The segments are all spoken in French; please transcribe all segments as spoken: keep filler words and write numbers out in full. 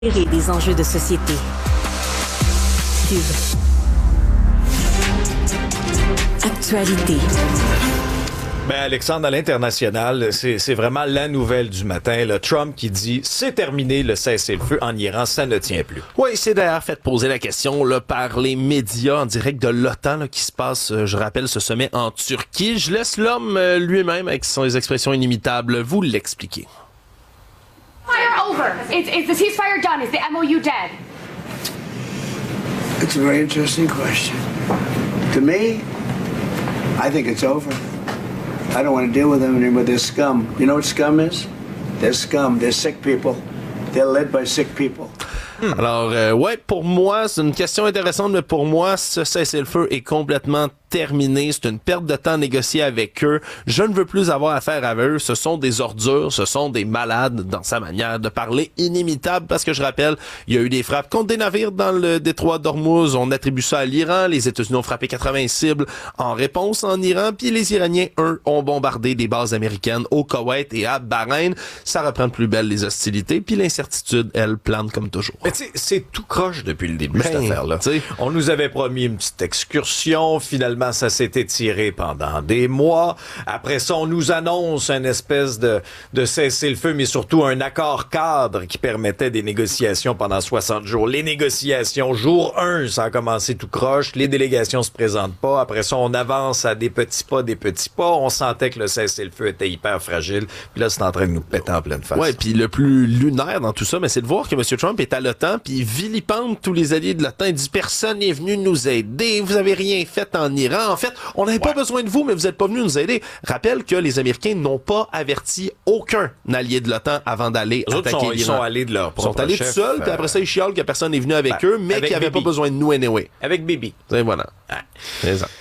Des enjeux de société. Cube. Actualité. Ben Alexandre, à l'international, c'est, c'est vraiment la nouvelle du matin. Là. Trump qui dit « C'est terminé, le cessez-le-feu en Iran, ça ne tient plus ». Oui, c'est d'ailleurs fait poser la question là, par les médias en direct de l'OTAN là, qui se passe, euh, je rappelle, ce sommet en Turquie. Je laisse l'homme euh, lui-même, avec ses expressions inimitables, vous l'expliquer. Fire over. Is, is the ceasefire done? Is the M O U dead? It's a very interesting question. To me, I think it's over. I don't want to deal with them anymore. They're scum. You know what scum is? They're scum. They're sick people. They're led by sick people. Hmm. Alors, euh, ouais, pour moi, c'est une question intéressante, mais pour moi, ce cessez-le-feu est complètement terminé. C'est une perte de temps négocier avec eux. Je ne veux plus avoir affaire à eux. Ce sont des ordures, ce sont des malades dans sa manière de parler, inimitable, parce que je rappelle, il y a eu des frappes contre des navires dans le détroit d'Ormuz. On attribue ça à l'Iran. Les États-Unis ont frappé quatre-vingts cibles en réponse en Iran, puis les Iraniens, eux, ont bombardé des bases américaines au Koweït et à Bahreïn. Ça reprend de plus belle les hostilités, puis l'incertitude, elle, plane comme toujours. Mais tu sais, c'est tout croche depuis le début, ben, cette affaire-là. T'sais. On nous avait promis une petite excursion. Finalement, ça s'est étiré pendant des mois. Après ça, on nous annonce une espèce de, de cessez-le-feu, mais surtout un accord cadre qui permettait des négociations pendant soixante jours. Les négociations, jour un, ça a commencé tout croche. Les délégations se présentent pas. Après ça, on avance à des petits pas, des petits pas. On sentait que le cessez-le-feu était hyper fragile. Puis là, c'est en train de nous péter en pleine face. Ouais, puis le plus lunaire dans tout ça, mais c'est de voir que M. Trump est à l'OTAN, puis il vilipende tous les alliés de l'OTAN. Il dit « Personne n'est venu nous aider. Vous avez rien fait en Iran. En fait, on n'avait ouais. pas besoin de vous, mais vous n'êtes pas venus nous aider. » Rappelle que les Américains n'ont pas averti aucun allié de l'OTAN avant d'aller les attaquer sont, l'Iran. Ils sont allés de leur propre Ils sont allés chef, tout seuls, euh... puis après ça, ils chialent que personne n'est venu avec ben, eux, mais qu'ils n'avaient pas besoin de nous anyway. Avec Bibi. Et voilà. Ouais. C'est ça.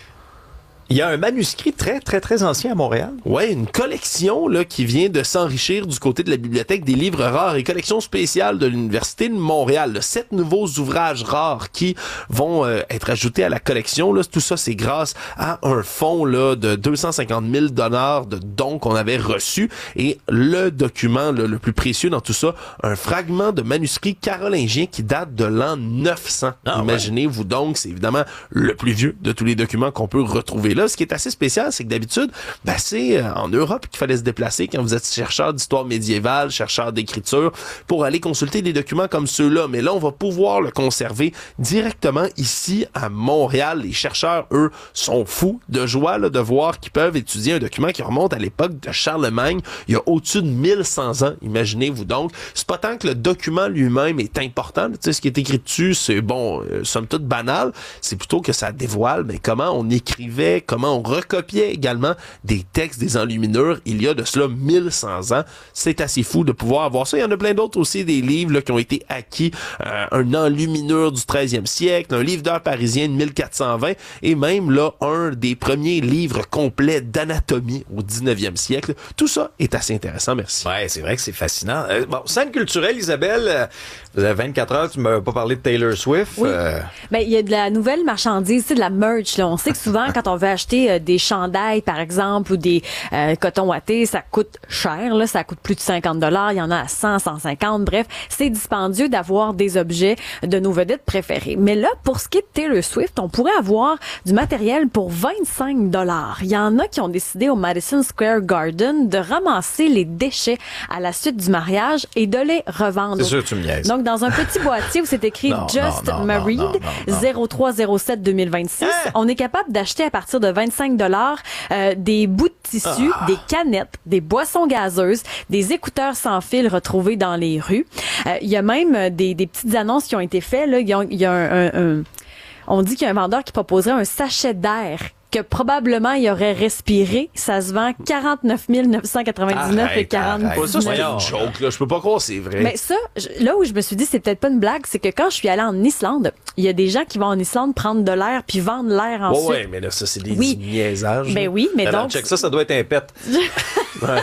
Il y a un manuscrit très, très, très ancien à Montréal. Ouais, une collection là qui vient de s'enrichir du côté de la bibliothèque des livres rares et collection spéciale de l'Université de Montréal. Là, sept nouveaux ouvrages rares qui vont euh, être ajoutés à la collection. Là, tout ça, c'est grâce à un fonds là de deux cent cinquante mille dollars de dons qu'on avait reçus. Et le document là, le plus précieux dans tout ça, un fragment de manuscrit carolingien qui date de l'an neuf cents. Ah, Imaginez-vous ouais. donc, c'est évidemment le plus vieux de tous les documents qu'on peut retrouver là. Là, ce qui est assez spécial, c'est que d'habitude, ben, c'est euh, en Europe qu'il fallait se déplacer quand vous êtes chercheur d'histoire médiévale, chercheur d'écriture, pour aller consulter des documents comme ceux-là. Mais là, on va pouvoir le conserver directement ici à Montréal. Les chercheurs, eux, sont fous de joie là, de voir qu'ils peuvent étudier un document qui remonte à l'époque de Charlemagne, il y a au-dessus de mille cent ans. Imaginez-vous donc. C'est pas tant que le document lui-même est important. Tu sais, ce qui est écrit dessus, c'est bon, euh, somme toute banal. C'est plutôt que ça dévoile mais comment on écrivait, comment on recopiait également des textes, des enluminures, il y a de cela mille cent ans. C'est assez fou de pouvoir avoir ça. Il y en a plein d'autres aussi, des livres là, qui ont été acquis. Euh, un enluminure du treizième siècle, un livre d'heures parisien de mille quatre cent vingt, et même là, un des premiers livres complets d'anatomie au dix-neuvième siècle. Tout ça est assez intéressant, merci. Ouais, c'est vrai que c'est fascinant. Euh, bon, scène culturelle, Isabelle, euh, vous avez vingt-quatre heures, tu m'as pas parlé de Taylor Swift. Oui. Euh... Ben, il y a de la nouvelle marchandise, de la merch, là. On sait que souvent, quand on veut acheter euh, des chandails, par exemple, ou des euh, cotons wattés, ça coûte cher, là. Ça coûte plus de cinquante dollars. Il y en a à cent, cent cinquante. Bref, c'est dispendieux d'avoir des objets de nos vedettes préférées. Mais là, pour ce qui est de Taylor Swift, on pourrait avoir du matériel pour vingt-cinq dollars. Il y en a qui ont décidé au Madison Square Garden de ramasser les déchets à la suite du mariage et de les revendre. C'est sûr, tu me niaises. Donc, dans un petit boîtier où c'est écrit non, Just non, non, Married, non, non, non. zéro trois zéro sept deux mille vingt-six, hein? On est capable d'acheter à partir de vingt-cinq dollars euh, des bouts de tissu, ah. des canettes, des boissons gazeuses, des écouteurs sans fil retrouvés dans les rues. Il euh, y a même des, des petites annonces qui ont été faites. Là. Il y a, y a un, un, un, on dit qu'il y a un vendeur qui proposerait un sachet d'air que probablement il aurait respiré. Ça se vend quarante-neuf mille neuf cent quatre-vingt-dix-neuf et quarante-dix-neuf. Ça, c'est une joke, là. Je peux pas croire, c'est vrai. Mais ça, je, là où je me suis dit, c'est peut-être pas une blague, c'est que quand je suis allée en Islande, il y a des gens qui vont en Islande prendre de l'air puis vendre l'air ensuite. Ouais, ouais, mais là, ça, c'est des oui. niaisages. Ben oui, mais alors, donc... check ça, ça doit être un pet. ouais.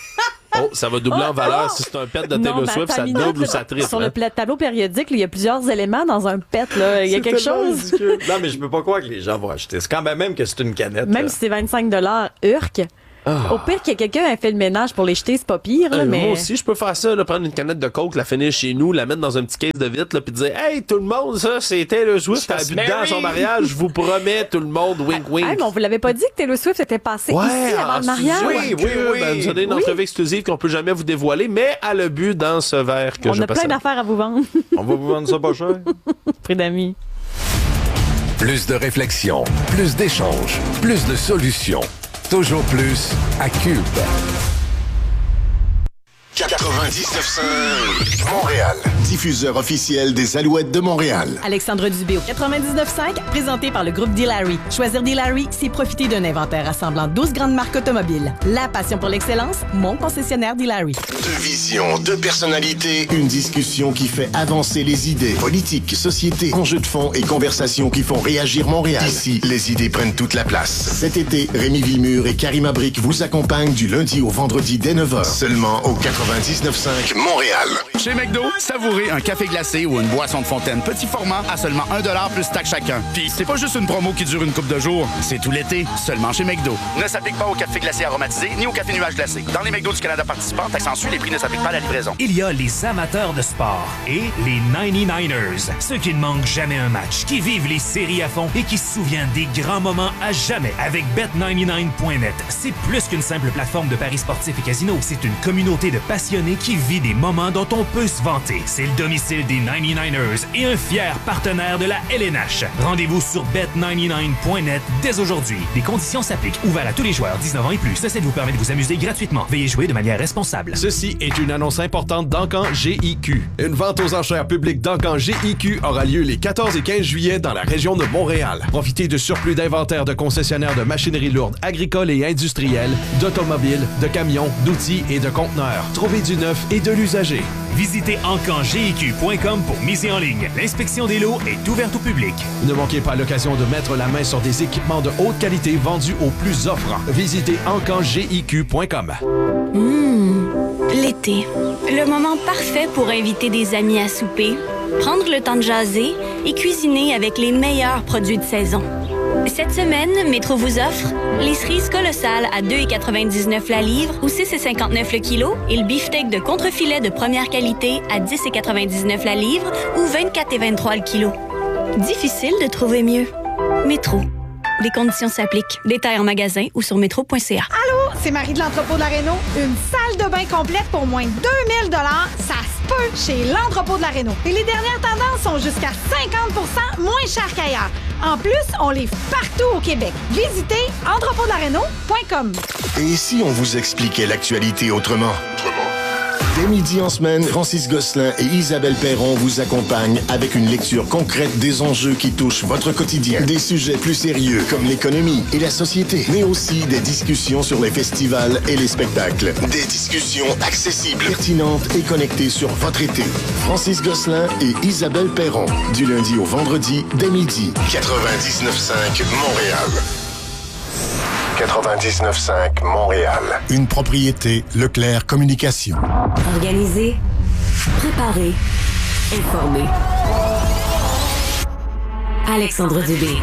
Oh, ça va doubler oh, en valeur. Oh! Si c'est un pet de Taylor Swift, ça minute, double ou ça triple. Sur hein? le tableau périodique, il y a plusieurs éléments dans un pet. Là. Il y a quelque chose. Ridicule. Non, mais je peux pas croire que les gens vont acheter. C'est quand même même que c'est une canette. Même là. si c'est vingt-cinq dollars, urk. Ah. Au pire qu'il y ait quelqu'un ait fait le ménage pour les jeter, c'est pas pire, là, Euh, mais... Moi aussi, je peux faire ça, là, prendre une canette de coke, la finir chez nous, la mettre dans un petit case de vitre, là, puis dire « Hey, tout le monde, ça, c'est Taylor Swift, elle a bu dedans à son mariage, je vous promets, tout le monde, wink, wink. » Hey, mais on vous l'avait pas dit que Taylor Swift était passée ici avant le mariage? Oui, oui, oui. Ben, nous a donné une Oui. entrevue exclusive qu'on peut jamais vous dévoiler, mais elle a bu dans ce verre que On je a plein possède. d'affaires à vous vendre. On va vous vendre ça pas cher. Prix d'amis. Plus de réflexion, plus d'échanges, plus de solutions. Toujours plus à Cube. quatre-vingt-dix-neuf cinq Montréal, diffuseur officiel des Alouettes de Montréal. Alexandre Dubé au quatre-vingt-dix-neuf cinq, présenté par le groupe D-Larry. Choisir D-Larry, c'est profiter d'un inventaire rassemblant douze grandes marques automobiles. La passion pour l'excellence, mon concessionnaire D-Larry. Deux visions, deux personnalités, une discussion qui fait avancer les idées. Politique, société, enjeux de fond et conversations qui font réagir Montréal. Ici, les idées prennent toute la place. Cet été, Rémi Villemur et Karima Brick vous accompagnent du lundi au vendredi dès neuf heures. Seulement au quatre-vingt-dix-neuf cinq Montréal. Chez McDo, savourez un café glacé ou une boisson de fontaine petit format à seulement un dollar plus taxe chacun. Puis c'est pas juste une promo qui dure une couple de jours, c'est tout l'été, seulement chez McDo. Ne s'applique pas au café glacé aromatisé ni au café nuage glacé. Dans les McDo du Canada participants, taxe en suit, les prix ne s'appliquent pas à la livraison. Il y a les amateurs de sport et les ninety-niners, ceux qui ne manquent jamais un match, qui vivent les séries à fond et qui se souviennent des grands moments à jamais. Avec bet quatre-vingt-dix-neuf point net, c'est plus qu'une simple plateforme de paris sportifs et casinos. C'est une communauté de passionnés qui vit des moments dont on peut se vanter. C'est le domicile des ninety-niners et un fier partenaire de la L N H. Rendez-vous sur bet quatre-vingt-dix-neuf point net dès aujourd'hui. Les conditions s'appliquent. Ouvert à tous les joueurs dix-neuf ans et plus. Ceci vous permet de vous amuser gratuitement. Veuillez jouer de manière responsable. Ceci est une annonce importante d'Encan G I Q. Une vente aux enchères publiques d'Encan G I Q aura lieu les quatorze et quinze juillet dans la région de Montréal. Profitez de surplus d'inventaire de concessionnaires de machinerie lourde agricole et industrielle, d'automobiles, de camions, d'outils et de conteneurs. Trouvez du neuf et de l'usager. Visitez encan g i q point com pour miser en ligne. L'inspection des lots est ouverte au public. Ne manquez pas l'occasion de mettre la main sur des équipements de haute qualité vendus au plus offrant. Visitez encan g i q point com. Mmh, l'été. Le moment parfait pour inviter des amis à souper, prendre le temps de jaser et cuisiner avec les meilleurs produits de saison. Cette semaine, Métro vous offre les cerises colossales à deux virgule quatre-vingt-dix-neuf la livre ou six virgule cinquante-neuf le kilo et le beefsteak de contrefilet de première qualité à dix virgule quatre-vingt-dix-neuf la livre ou vingt-quatre virgule vingt-trois le kilo. Difficile de trouver mieux. Métro. Des conditions s'appliquent. Détails en magasin ou sur métro point c a. Allô, c'est Marie de l'Entrepôt de la Réno. Une salle de bain complète pour moins de deux mille dollars, ça se peut chez l'Entrepôt de la Réno. Et les dernières tendances sont jusqu'à cinquante pour cent moins chères qu'ailleurs. En plus, on livre partout au Québec. Visitez entrepôt de la réno point com. Et si on vous expliquait l'actualité autrement? Dès midi en semaine, Francis Gosselin et Isabelle Perron vous accompagnent avec une lecture concrète des enjeux qui touchent votre quotidien. Des sujets plus sérieux comme l'économie et la société, mais aussi des discussions sur les festivals et les spectacles. Des discussions accessibles, pertinentes et connectées sur votre été. Francis Gosselin et Isabelle Perron, du lundi au vendredi dès midi. quatre-vingt-dix-neuf cinq Montréal. quatre-vingt-dix-neuf cinq Montréal. Une propriété Leclerc Communication. Organiser, préparer, informer. Alexandre Dubé.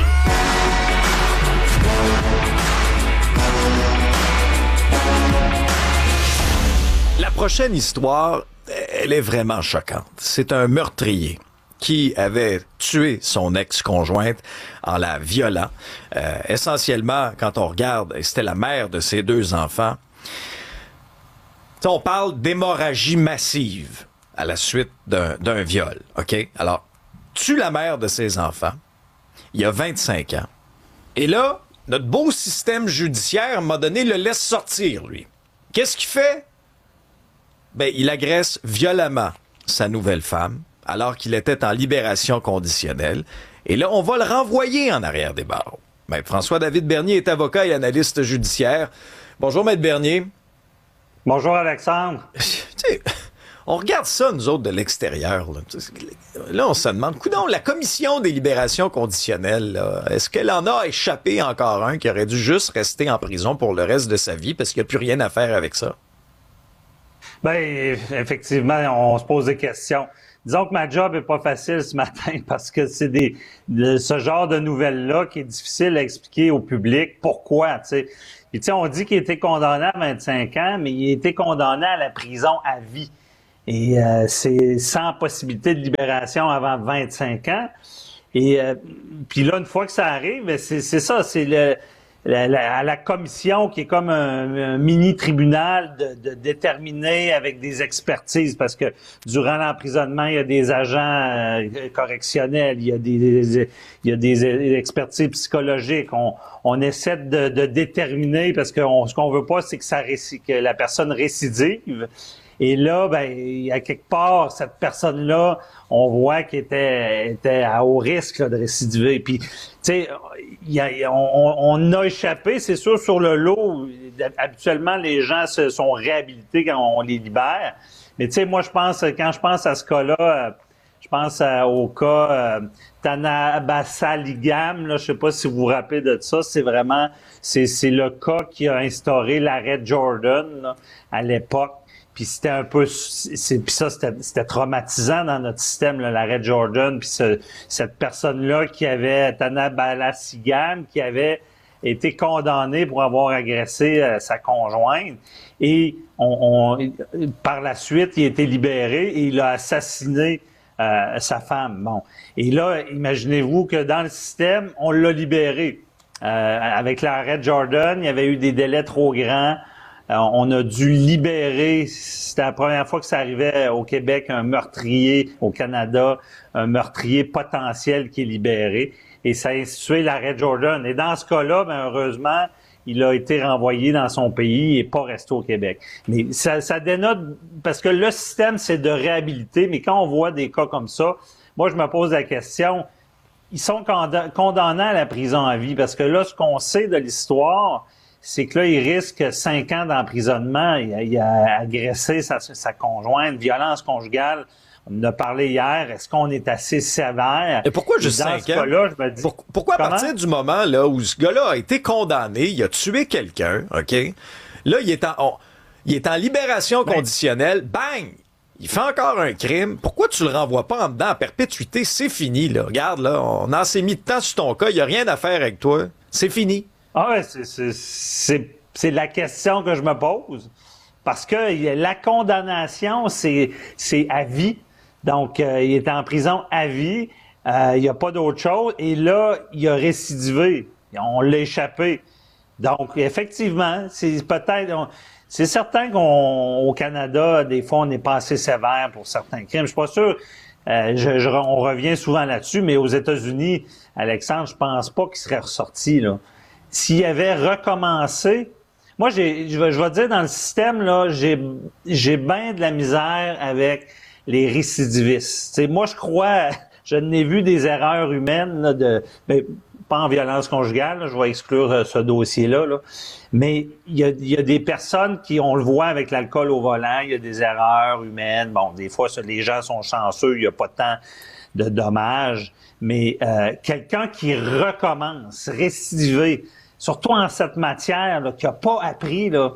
La prochaine histoire, elle est vraiment choquante. C'est un meurtrier qui avait tué son ex-conjointe en la violant. Euh, essentiellement, quand on regarde, c'était la mère de ses deux enfants. T'sais, on parle d'hémorragie massive à la suite d'un, d'un viol, OK? Alors, tue la mère de ses enfants, il y a vingt-cinq ans. Et là, notre beau système judiciaire, à un moment donné, le laisse sortir, lui. Qu'est-ce qu'il fait? Ben, il agresse violemment sa nouvelle femme, alors qu'il était en libération conditionnelle. Et là, on va le renvoyer en arrière des barreaux. Maître François-David Bernier est avocat et analyste judiciaire. Bonjour, Maître Bernier. Bonjour, Alexandre. Tu sais, on regarde ça, nous autres, de l'extérieur. Là, là on se demande, coudonc, la commission des libérations conditionnelles, là, est-ce qu'elle en a échappé encore un qui aurait dû juste rester en prison pour le reste de sa vie parce qu'il n'y a plus rien à faire avec ça? Bien, effectivement, on se pose des questions. disons que ma job est pas facile ce matin parce que c'est des de, ce genre de nouvelles-là qui est difficile à expliquer au public. Pourquoi, tu sais? Puis, tu sais, on dit qu'il a été condamné à vingt-cinq ans, mais il a été condamné à la prison à vie. Et euh, c'est sans possibilité de libération avant vingt-cinq ans. Et euh, puis là, une fois que ça arrive, c'est, c'est ça, c'est le La, la, à la commission qui est comme un, un mini-tribunal de, de déterminer avec des expertises parce que durant l'emprisonnement, il y a des agents euh, correctionnels, il y a des, des il y a des expertises psychologiques. On, on essaie de, de déterminer parce que on, ce qu'on veut pas, c'est que ça que la personne récidive. Et là, ben, à quelque part, cette personne-là, on voit qu'elle était, était à haut risque là, de récidiver. Puis, tu sais, y a, on, on a échappé, c'est sûr, sur le lot. Habituellement, les gens se sont réhabilités quand on les libère. Mais tu sais, moi, je pense, quand je pense à ce cas-là, je pense à, au cas euh, Tanabasa Ligam, là, je sais pas si vous vous rappelez de ça. C'est vraiment, c'est, c'est le cas qui a instauré l'arrêt Jordan là, à l'époque. Puis c'était un peu, c'est, puis ça c'était, c'était traumatisant dans notre système, là, l'arrêt Jordan. Puis ce, cette personne-là qui avait Tanabala Sigam, qui avait été condamnée pour avoir agressé euh, sa conjointe, et on, on, par la suite il a été libéré et il a assassiné euh, sa femme. Bon, et là, imaginez-vous que dans le système, on l'a libéré euh, avec l'arrêt Jordan. Il y avait eu des délais trop grands. Alors, on a dû libérer, c'était la première fois que ça arrivait au Québec, un meurtrier au Canada, un meurtrier potentiel qui est libéré, et ça a institué l'arrêt Jordan. Et dans ce cas-là, ben, heureusement, il a été renvoyé dans son pays et pas resté au Québec. Mais ça, ça dénote, parce que le système, c'est de réhabiliter, mais quand on voit des cas comme ça, moi, je me pose la question, ils sont condamnés à la prison à vie, parce que là, ce qu'on sait de l'histoire, c'est que là, il risque cinq ans d'emprisonnement. Il a, il a agressé sa, sa conjointe, violence conjugale. On en a parlé hier. Est-ce qu'on est assez sévère? Et pourquoi juste cinq ans? Là, je me dis, Pour, pourquoi à partir du moment là où ce gars-là a été condamné, il a tué quelqu'un, OK? Là, il est en, on, il est en libération conditionnelle. Bang! Il fait encore un crime. Pourquoi tu le renvoies pas en dedans à perpétuité? C'est fini, là. Regarde, là, on en s'est mis de temps sur ton cas. Il n'y a rien à faire avec toi. C'est fini. Ah ouais, c'est, c'est, c'est, c'est la question que je me pose. Parce que la condamnation, c'est, c'est à vie. Donc, euh, il est en prison à vie. Euh, il n'y a pas d'autre chose. Et là, il a récidivé. On l'a échappé. Donc, effectivement, c'est peut-être... On, c'est certain qu'au Canada, des fois, on n'est pas assez sévère pour certains crimes. Je suis pas sûr... Euh, je, je, on revient souvent là-dessus, mais aux États-Unis, Alexandre, je pense pas qu'il serait ressorti, là. S'il avait recommencé, moi, j'ai, je vais, je vais dire dans le système là, j'ai, j'ai bien de la misère avec les récidivistes. T'sais, moi, je crois, je n'ai vu des erreurs humaines là, de, mais pas en violence conjugale. Là, je vais exclure euh, ce dossier-là. Là. Mais il y a, y a des personnes qui, on le voit avec l'alcool au volant, il y a des erreurs humaines. Bon, des fois, ça, les gens sont chanceux, il n'y a pas tant de dommages. Mais euh, quelqu'un qui recommence, récidivé, surtout en cette matière, là, qui n'a pas appris, là,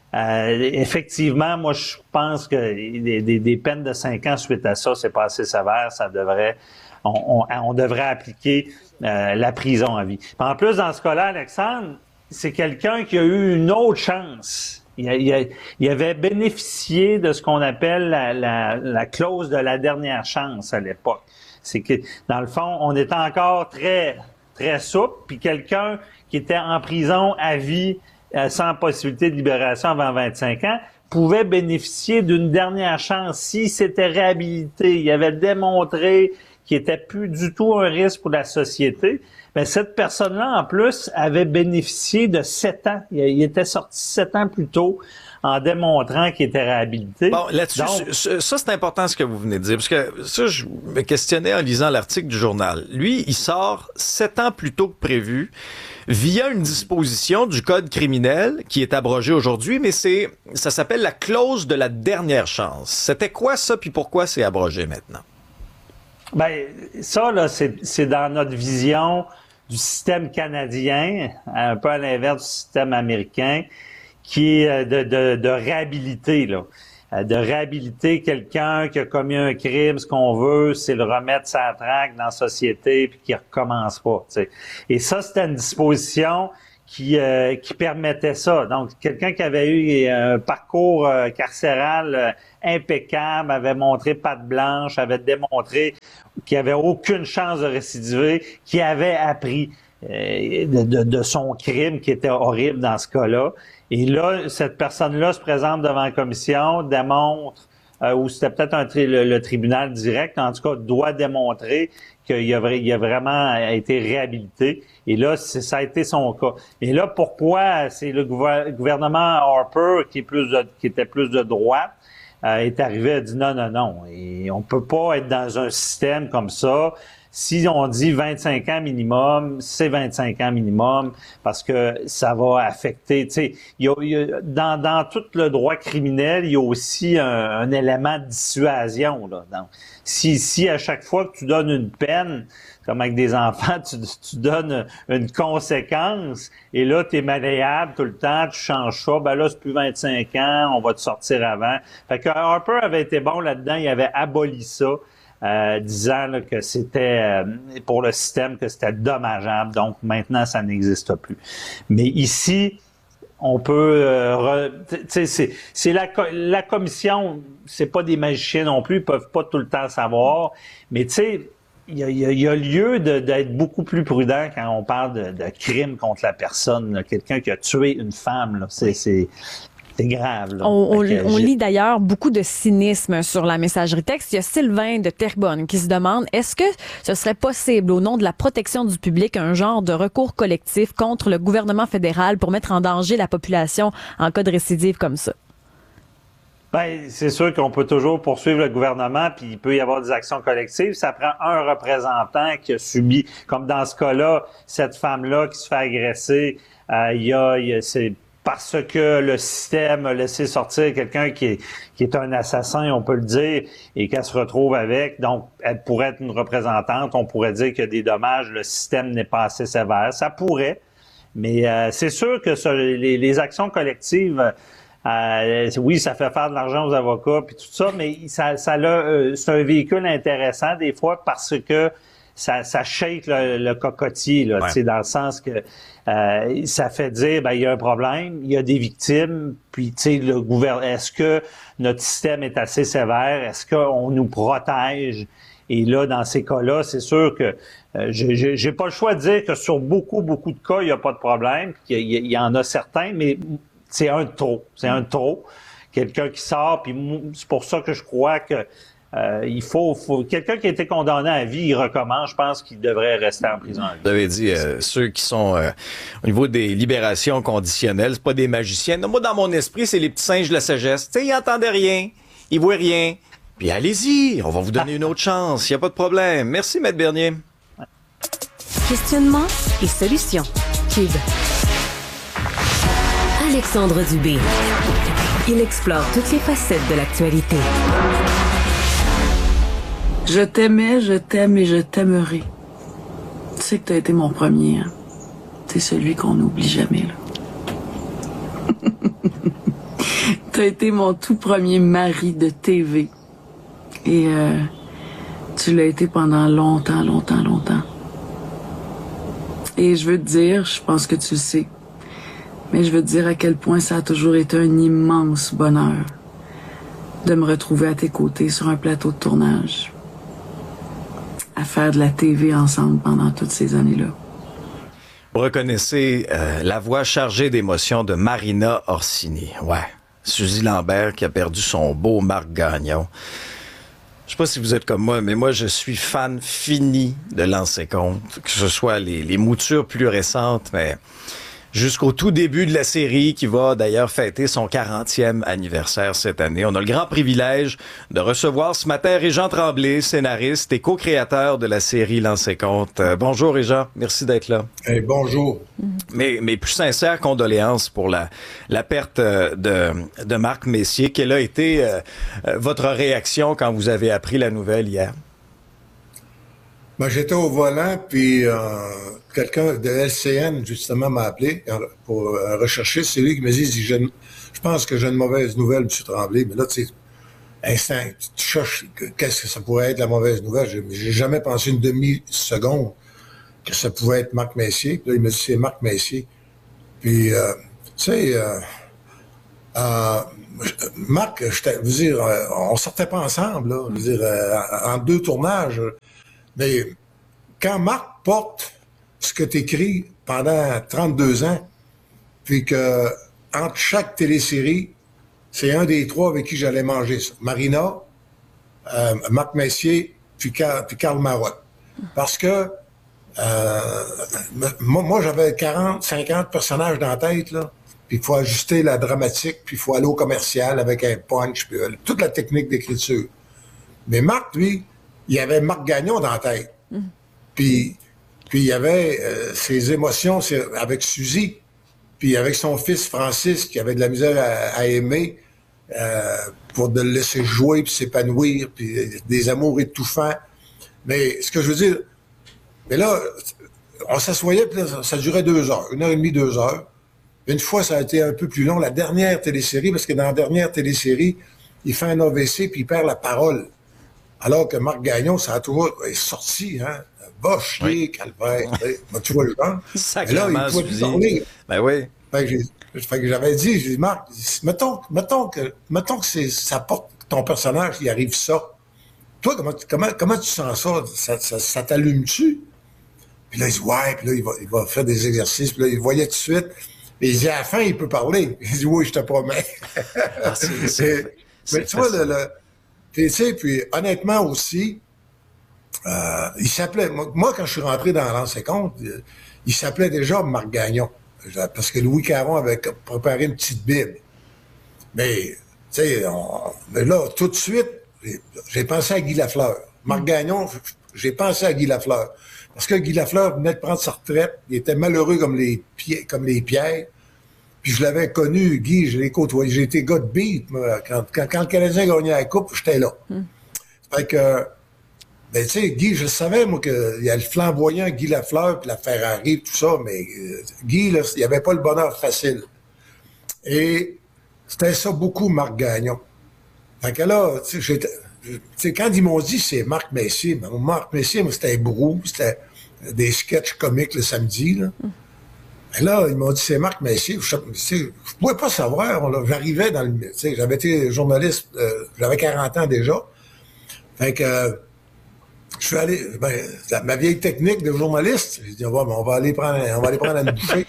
euh, effectivement, moi, je pense que des, des, des peines de cinq ans suite à ça, c'est pas assez sévère. Ça devrait, on, on, on devrait appliquer euh, la prison à vie. Puis en plus, dans ce cas-là, Alexandre, c'est quelqu'un qui a eu une autre chance. Il, a, il, a, il avait bénéficié de ce qu'on appelle la, la, la clause de la dernière chance à l'époque. C'est que, dans le fond, on était encore très, très souple, puis quelqu'un qui était en prison à vie, euh, sans possibilité de libération avant vingt-cinq ans, pouvait bénéficier d'une dernière chance. S'il s'était réhabilité, il avait démontré qu'il était plus du tout un risque pour la société, mais cette personne-là, en plus, avait bénéficié de sept ans. Il, il était sorti sept ans plus tôt en démontrant qu'il était réhabilité. Bon, là-dessus, Donc, ça, c'est important ce que vous venez de dire, parce que ça, je me questionnais en lisant l'article du journal. Lui, il sort sept ans plus tôt que prévu via une disposition du Code criminel qui est abrogée aujourd'hui, mais c'est, ça s'appelle la clause de la dernière chance. C'était quoi ça, puis pourquoi c'est abrogé maintenant? Ben, ça, là, c'est, c'est dans notre vision du système canadien, un peu à l'inverse du système américain, qui est de, de, de réhabiliter, là. euh, de réhabiliter quelqu'un qui a commis un crime. Ce qu'on veut, c'est le remettre sa traque dans la société puis qu'il recommence pas. T'sais. Et ça, c'était une disposition qui euh, qui permettait ça. Donc, quelqu'un qui avait eu un parcours euh, carcéral euh, impeccable, avait montré patte blanche, avait démontré qu'il avait aucune chance de récidiver, qui avait appris euh, de, de, de son crime qui était horrible dans ce cas-là. Et là, cette personne-là se présente devant la commission, démontre, euh, ou c'était peut-être un tri- le, le tribunal direct, en tout cas, doit démontrer qu'il a, il a vraiment été réhabilité. Et là, c'est, ça a été son cas. Et là, pourquoi c'est le gouver- gouvernement Harper, qui est plus de, qui était plus de droite, euh, est arrivé à dire non, non, non. Et on peut pas être dans un système comme ça. Si on dit vingt-cinq ans minimum, c'est vingt-cinq ans minimum parce que ça va affecter, tu sais, il y a, il y a, dans, dans tout le droit criminel, il y a aussi un, un élément de dissuasion, là. Donc, si, si à chaque fois que tu donnes une peine, comme avec des enfants, tu, tu donnes une conséquence et là, tu es malléable tout le temps, tu changes ça, ben là, c'est plus vingt-cinq ans, on va te sortir avant. Fait que Harper avait été bon là-dedans, il avait aboli ça. Euh, disant là, que c'était euh, pour le système que c'était dommageable, donc maintenant ça n'existe plus. Mais ici, on peut, euh, tu sais, c'est, c'est la, la commission, c'est pas des magiciens non plus, ils peuvent pas tout le temps savoir, mais tu sais, il y a, y, a, y a lieu de, d'être beaucoup plus prudent quand on parle de, de crime contre la personne, là. Quelqu'un qui a tué une femme, là, c'est, c'est C'est grave. Là. On, on, que on lit d'ailleurs beaucoup de cynisme sur la messagerie texte. Il y a Sylvain de Terrebonne qui se demande, est-ce que ce serait possible, au nom de la protection du public, un genre de recours collectif contre le gouvernement fédéral pour mettre en danger la population en cas de récidive comme ça? Ben, c'est sûr qu'on peut toujours poursuivre le gouvernement, puis il peut y avoir des actions collectives. Ça prend un représentant qui a subi, comme dans ce cas-là, cette femme-là qui se fait agresser. Euh, il y a, il y a c'est parce que le système a laissé sortir quelqu'un qui est, qui est un assassin, on peut le dire, et qu'elle se retrouve avec. Donc, elle pourrait être une représentante. On pourrait dire qu'il y a des dommages, le système n'est pas assez sévère. Ça pourrait. Mais euh, c'est sûr que ça, les, les actions collectives, euh, oui, ça fait faire de l'argent aux avocats puis tout ça, mais ça, ça a, euh, c'est un véhicule intéressant des fois parce que ça, ça shake le, le cocotier, là, ouais. Dans le sens que euh, ça fait dire, ben il y a un problème, il y a des victimes, puis tu sais, le gouvernement, est-ce que notre système est assez sévère, est-ce qu'on nous protège? Et là, dans ces cas-là, c'est sûr que euh, j'ai, j'ai pas le choix de dire que sur beaucoup, beaucoup de cas, il n'y a pas de problème, qu'il y, il y en a certains, mais c'est un de trop. C'est un de trop. Quelqu'un qui sort, puis c'est pour ça que je crois que Euh, il faut, faut quelqu'un qui a été condamné à vie, il recommence, je pense qu'il devrait rester en prison. Vous avez dit euh, ceux qui sont euh, au niveau des libérations conditionnelles, c'est pas des magiciens. Non, moi, dans mon esprit, c'est les petits singes de la sagesse. Tu sais, ils n'entendaient rien, ils voient rien. Puis allez-y, on va vous donner une autre chance, il y a pas de problème. Merci, Maître Bernier. Questionnement et solutions. Cube. Alexandre Dubé. Il explore toutes les facettes de l'actualité. Je t'aimais, je t'aime et je t'aimerai. Tu sais que t'as été mon premier, hein? T'es celui qu'on n'oublie jamais, là. T'as été mon tout premier mari de T V. Et euh, tu l'as été pendant longtemps, longtemps, longtemps. Et je veux te dire, je pense que tu le sais, mais je veux te dire à quel point ça a toujours été un immense bonheur de me retrouver à tes côtés sur un plateau de tournage, à faire de la T V ensemble pendant toutes ces années-là. Vous reconnaissez euh, la voix chargée d'émotion de Marina Orsini. Ouais, Suzy Lambert qui a perdu son beau Marc Gagnon. Je sais pas si vous êtes comme moi, mais moi, je suis fan fini de Lancez Compte, que ce soit les, les moutures plus récentes, mais jusqu'au tout début de la série qui va d'ailleurs fêter son quarantième anniversaire cette année. On a le grand privilège de recevoir ce matin Régent Tremblay, scénariste et co-créateur de la série Lancez Compte. Euh, bonjour Régent, merci d'être là. Hey, bonjour. Mes, mes plus sincères condoléances pour la, la perte de, de Marc Messier. Quelle a été euh, votre réaction quand vous avez appris la nouvelle hier? Ben, j'étais au volant, puis euh, quelqu'un de L C N, justement, m'a appelé pour euh, rechercher. C'est lui qui m'a dit, je, je pense que j'ai une mauvaise nouvelle, M. Tremblay. Mais là, tu sais, instant, tu cherches qu'est-ce que ça pourrait être la mauvaise nouvelle. J'ai, j'ai jamais pensé une demi-seconde que ça pouvait être Marc Messier. Puis là, il me dit, c'est Marc Messier. Puis, euh, tu sais, euh, euh, Marc, je veux dire, euh, on sortait pas ensemble, là, je veux dire, euh, en deux tournages. Mais quand Marc porte ce que tu écris pendant trente-deux ans, puis que entre chaque télésérie, c'est un des trois avec qui j'allais manger ça. Marina, euh, Marc Messier, puis, Car- puis Karl Marotte. Parce que euh, moi, moi, j'avais quarante, cinquante personnages dans la tête, là. Puis il faut ajuster la dramatique, puis il faut aller au commercial avec un punch, puis euh, toute la technique d'écriture. Mais Marc, lui, il y avait Marc Gagnon dans la tête. Mm. Puis, puis il y avait euh, ses émotions avec Suzy, puis avec son fils Francis, qui avait de la misère à, à aimer, euh, pour de le laisser jouer, puis s'épanouir, puis des amours étouffants. Mais ce que je veux dire, mais là, on s'assoyait, puis là, ça durait deux heures, une heure et demie, deux heures. Une fois, ça a été un peu plus long, la dernière télésérie, parce que dans la dernière télésérie, il fait un A V C puis il perd la parole. Alors que Marc Gagnon, ça a toujours est sorti, hein. Va chier, oui. Calvaire. Ben, tu vois le genre. Sacrément, là, il pouvait plus parler. Ben oui. Fait que, j'ai, fait que j'avais dit, j'ai dit, Marc, mettons, mettons que, mettons que c'est, ça porte ton personnage, il arrive ça. Toi, comment, comment, comment tu sens ça? Ça, ça, ça t'allume-tu? Puis là, il dit, ouais, puis là, il va, il va faire des exercices, puis là, il voyait tout de suite. Et il dit, à la fin, il peut parler. Il dit, oui, je te promets. Ah, c'est, c'est, mais c'est tu vois, le, le, tu sais, puis honnêtement aussi, euh, il s'appelait, moi, moi, quand je suis rentré dans l'Ancien Compte, il, il s'appelait déjà Marc Gagnon. Parce que Louis Caron avait préparé une petite Bible. Mais, tu sais, mais là, tout de suite, j'ai, j'ai pensé à Guy Lafleur. Marc Gagnon, j'ai pensé à Guy Lafleur. Parce que Guy Lafleur venait de prendre sa retraite. Il était malheureux comme les, pi- comme les pierres. Puis je l'avais connu, Guy, je l'ai côtoyé. J'ai été gars de beat, moi. Quand, quand, quand le Canadien gagnait la Coupe, j'étais là. Mm. Fait que, ben, tu sais, Guy, je savais, moi, qu'il y a le flamboyant Guy Lafleur, puis la Ferrari, tout ça, mais euh, Guy, là, il n'y avait pas le bonheur facile. Et c'était ça beaucoup, Marc Gagnon. Fait que là, tu sais, Tu sais, quand ils m'ont dit c'est Marc Messier, ben, Marc Messier, moi, c'était un brou, c'était des sketchs comiques le samedi, là. Mm. Et là, ils m'ont dit c'est Marc Messier. Je ne pouvais pas savoir. Là, j'arrivais dans le. Tu sais, j'avais été journaliste, euh, j'avais quarante ans déjà. Fait que euh, je suis allé. Ben, la, ma vieille technique de journaliste, j'ai dit on va, on va aller prendre, on va aller prendre une bouchée.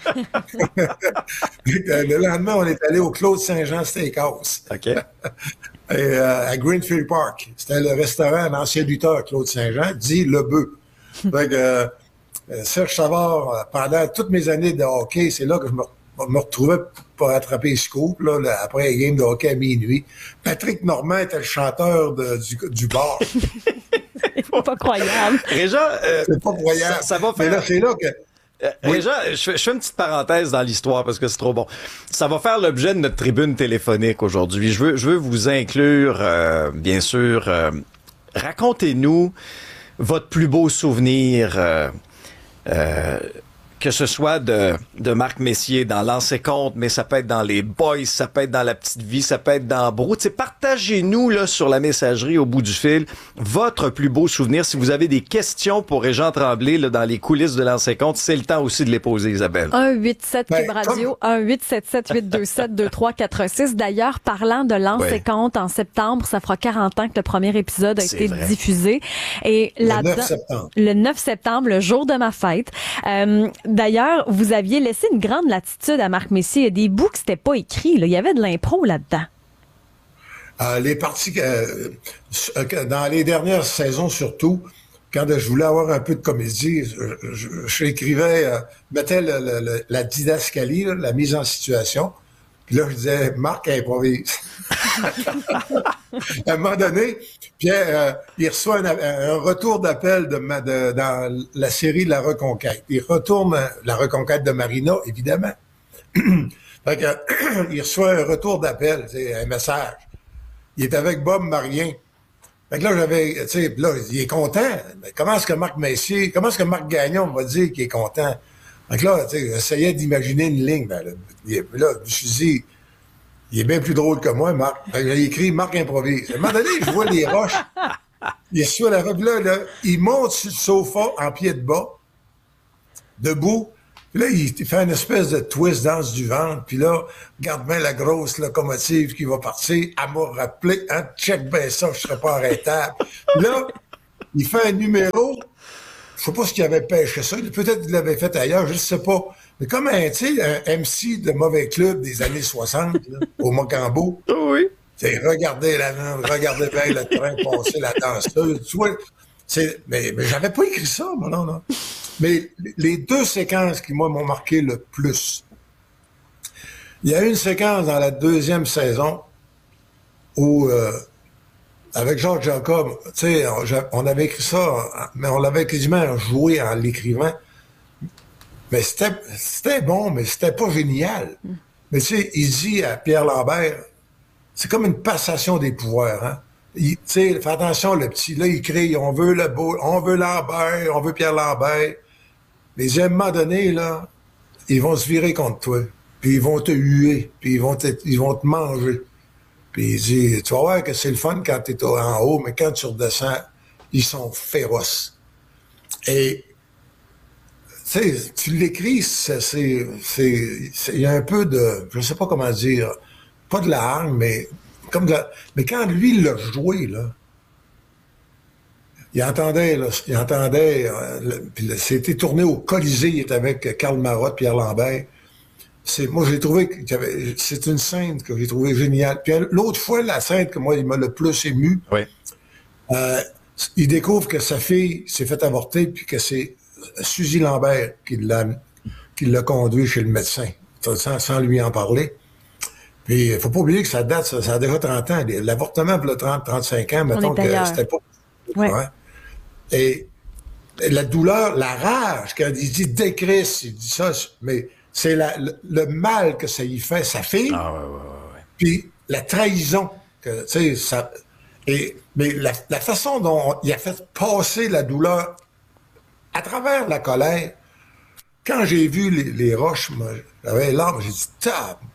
Le lendemain, on est allé au Claude Saint-Jean Steakhouse. OK. Et, euh, à Greenfield Park. C'était le restaurant d'un ancien lutteur, Claude Saint-Jean, dit Le Bœuf. Fait que, euh, Serge Savard, pendant toutes mes années de hockey, c'est là que je me, me retrouvais pour attraper les scoops, là, là, après les games de hockey à minuit. Patrick Normand était le chanteur de, du, du bar. C'est pas croyable. Régent, euh, c'est pas croyable. Ça, ça va faire... Mais là, c'est là que... Euh, oui. Régent, je fais, je fais une petite parenthèse dans l'histoire parce que c'est trop bon. Ça va faire l'objet de notre tribune téléphonique aujourd'hui. Je veux, je veux vous inclure, euh, bien sûr. Euh, racontez-nous votre plus beau souvenir, euh, euh, que ce soit de, de Marc Messier dans L'Ancien Compte, mais ça peut être dans Les Boys, ça peut être dans La Petite Vie, ça peut être dans Brou. T'sais, partagez-nous là sur la messagerie au bout du fil votre plus beau souvenir. Si vous avez des questions pour Régent Tremblay là, dans les coulisses de L'Ancien Compte, c'est le temps aussi de les poser, Isabelle. un huit sept Cube Radio, un huit sept sept huit deux sept deux trois quatre six. D'ailleurs, parlant de L'Ancien ouais. Compte, en septembre, ça fera quarante ans que le premier épisode a c'est été vrai. diffusé. Et le neuf septembre. Le neuf septembre, le jour de ma fête. Euh, D'ailleurs, vous aviez laissé une grande latitude à Marc Messier. Il y a des bouts que c'était pas écrit. Là. Il y avait de l'impro là-dedans. Euh, les parties, euh, dans les dernières saisons surtout, quand je voulais avoir un peu de comédie, je, je, je écrivais, euh, mettais le, le, le, la didascalie, là, la mise en situation. Puis là, je disais, Marc improvise. À un moment donné, Pierre, euh, il reçoit un, un retour d'appel de, de, dans la série La Reconquête. Il retourne La Reconquête de Marina, évidemment. Fait que, il reçoit un retour d'appel, c'est un message. Il est avec Bob Marien. Fait que là, j'avais, tu sais, là, il est content. Mais comment est-ce que Marc Messier, comment est-ce que Marc Gagnon va dire qu'il est content? Fait que là, tu sais, j'essayais d'imaginer une ligne. Ben, là, là, je me suis dit, Il est bien plus drôle que moi, Marc. Il a écrit Marc improvise. À un moment donné, je vois les roches. Il est sur la robe là, là. Il monte sur le sofa en pied de bas, debout. Puis là, il fait une espèce de twist danse du ventre. Puis là, regarde bien la grosse locomotive qui va partir. Elle m'a rappelé, hein, check bien ça, je serais pas arrêtable. Puis là, il fait un numéro. Je sais pas ce qu'il avait pêché ça. Peut-être qu'il l'avait fait ailleurs, je ne sais pas. Mais comme un, tu sais, un M C de mauvais club des années soixante, là, au Mocambo. Oui. C'est regardez la regardez bien le train passer, la danseuse. Tu vois, c'est, mais, mais j'avais pas écrit ça, moi, non, non. Mais les deux séquences qui, moi, m'ont marqué le plus. Il y a une séquence dans la deuxième saison où, euh, avec Jacques Jacob, tu sais, on, on avait écrit ça, mais on l'avait quasiment joué en l'écrivant. Mais c'était, c'était bon, mais c'était pas génial. Mm. Mais tu sais, il dit à Pierre Lambert, c'est comme une passation des pouvoirs, hein. Tu sais, fais attention, le petit, là, il crie, on veut le beau, on veut Lambert, on veut Pierre Lambert. Mais à un moment donné, là, ils vont se virer contre toi. Puis ils vont te huer, puis ils vont te, ils vont te manger. Puis il dit, tu vas voir que c'est le fun quand t'es en haut, mais quand tu redescends, ils sont féroces. Et, tu sais, tu l'écris, c'est, c'est, c'est, il y a un peu de, je sais pas comment dire, pas de la hargne, mais comme de la, mais quand lui l'a joué, là, il entendait, là, il entendait, euh, le, puis le, c'était tourné au Colisée, il était avec Karl Marotte, Pierre Lambert. C'est, moi, j'ai trouvé que c'est une scène que j'ai trouvé géniale. Puis l'autre fois, la scène que moi, il m'a le plus ému, oui. euh, il découvre que sa fille s'est fait avorter, puis que c'est Suzy Lambert qui l'a, qui l'a conduit chez le médecin, sans, sans lui en parler. Puis il faut pas oublier que ça date, ça, ça a déjà trente ans. L'avortement pour le trente à trente-cinq ans, mettons que c'était pas... Ouais. Ouais. Et la douleur, la rage, quand il dit « décrisse », il dit ça, mais... c'est la, le, le mal que ça y fait, sa fille, ah, ouais, ouais, ouais. Puis la trahison. Que, tu sais, ça, et, mais la, la façon dont il a fait passer la douleur à travers la colère, quand j'ai vu les, les roches, moi, j'avais l'arme, j'ai dit « tabarouette ».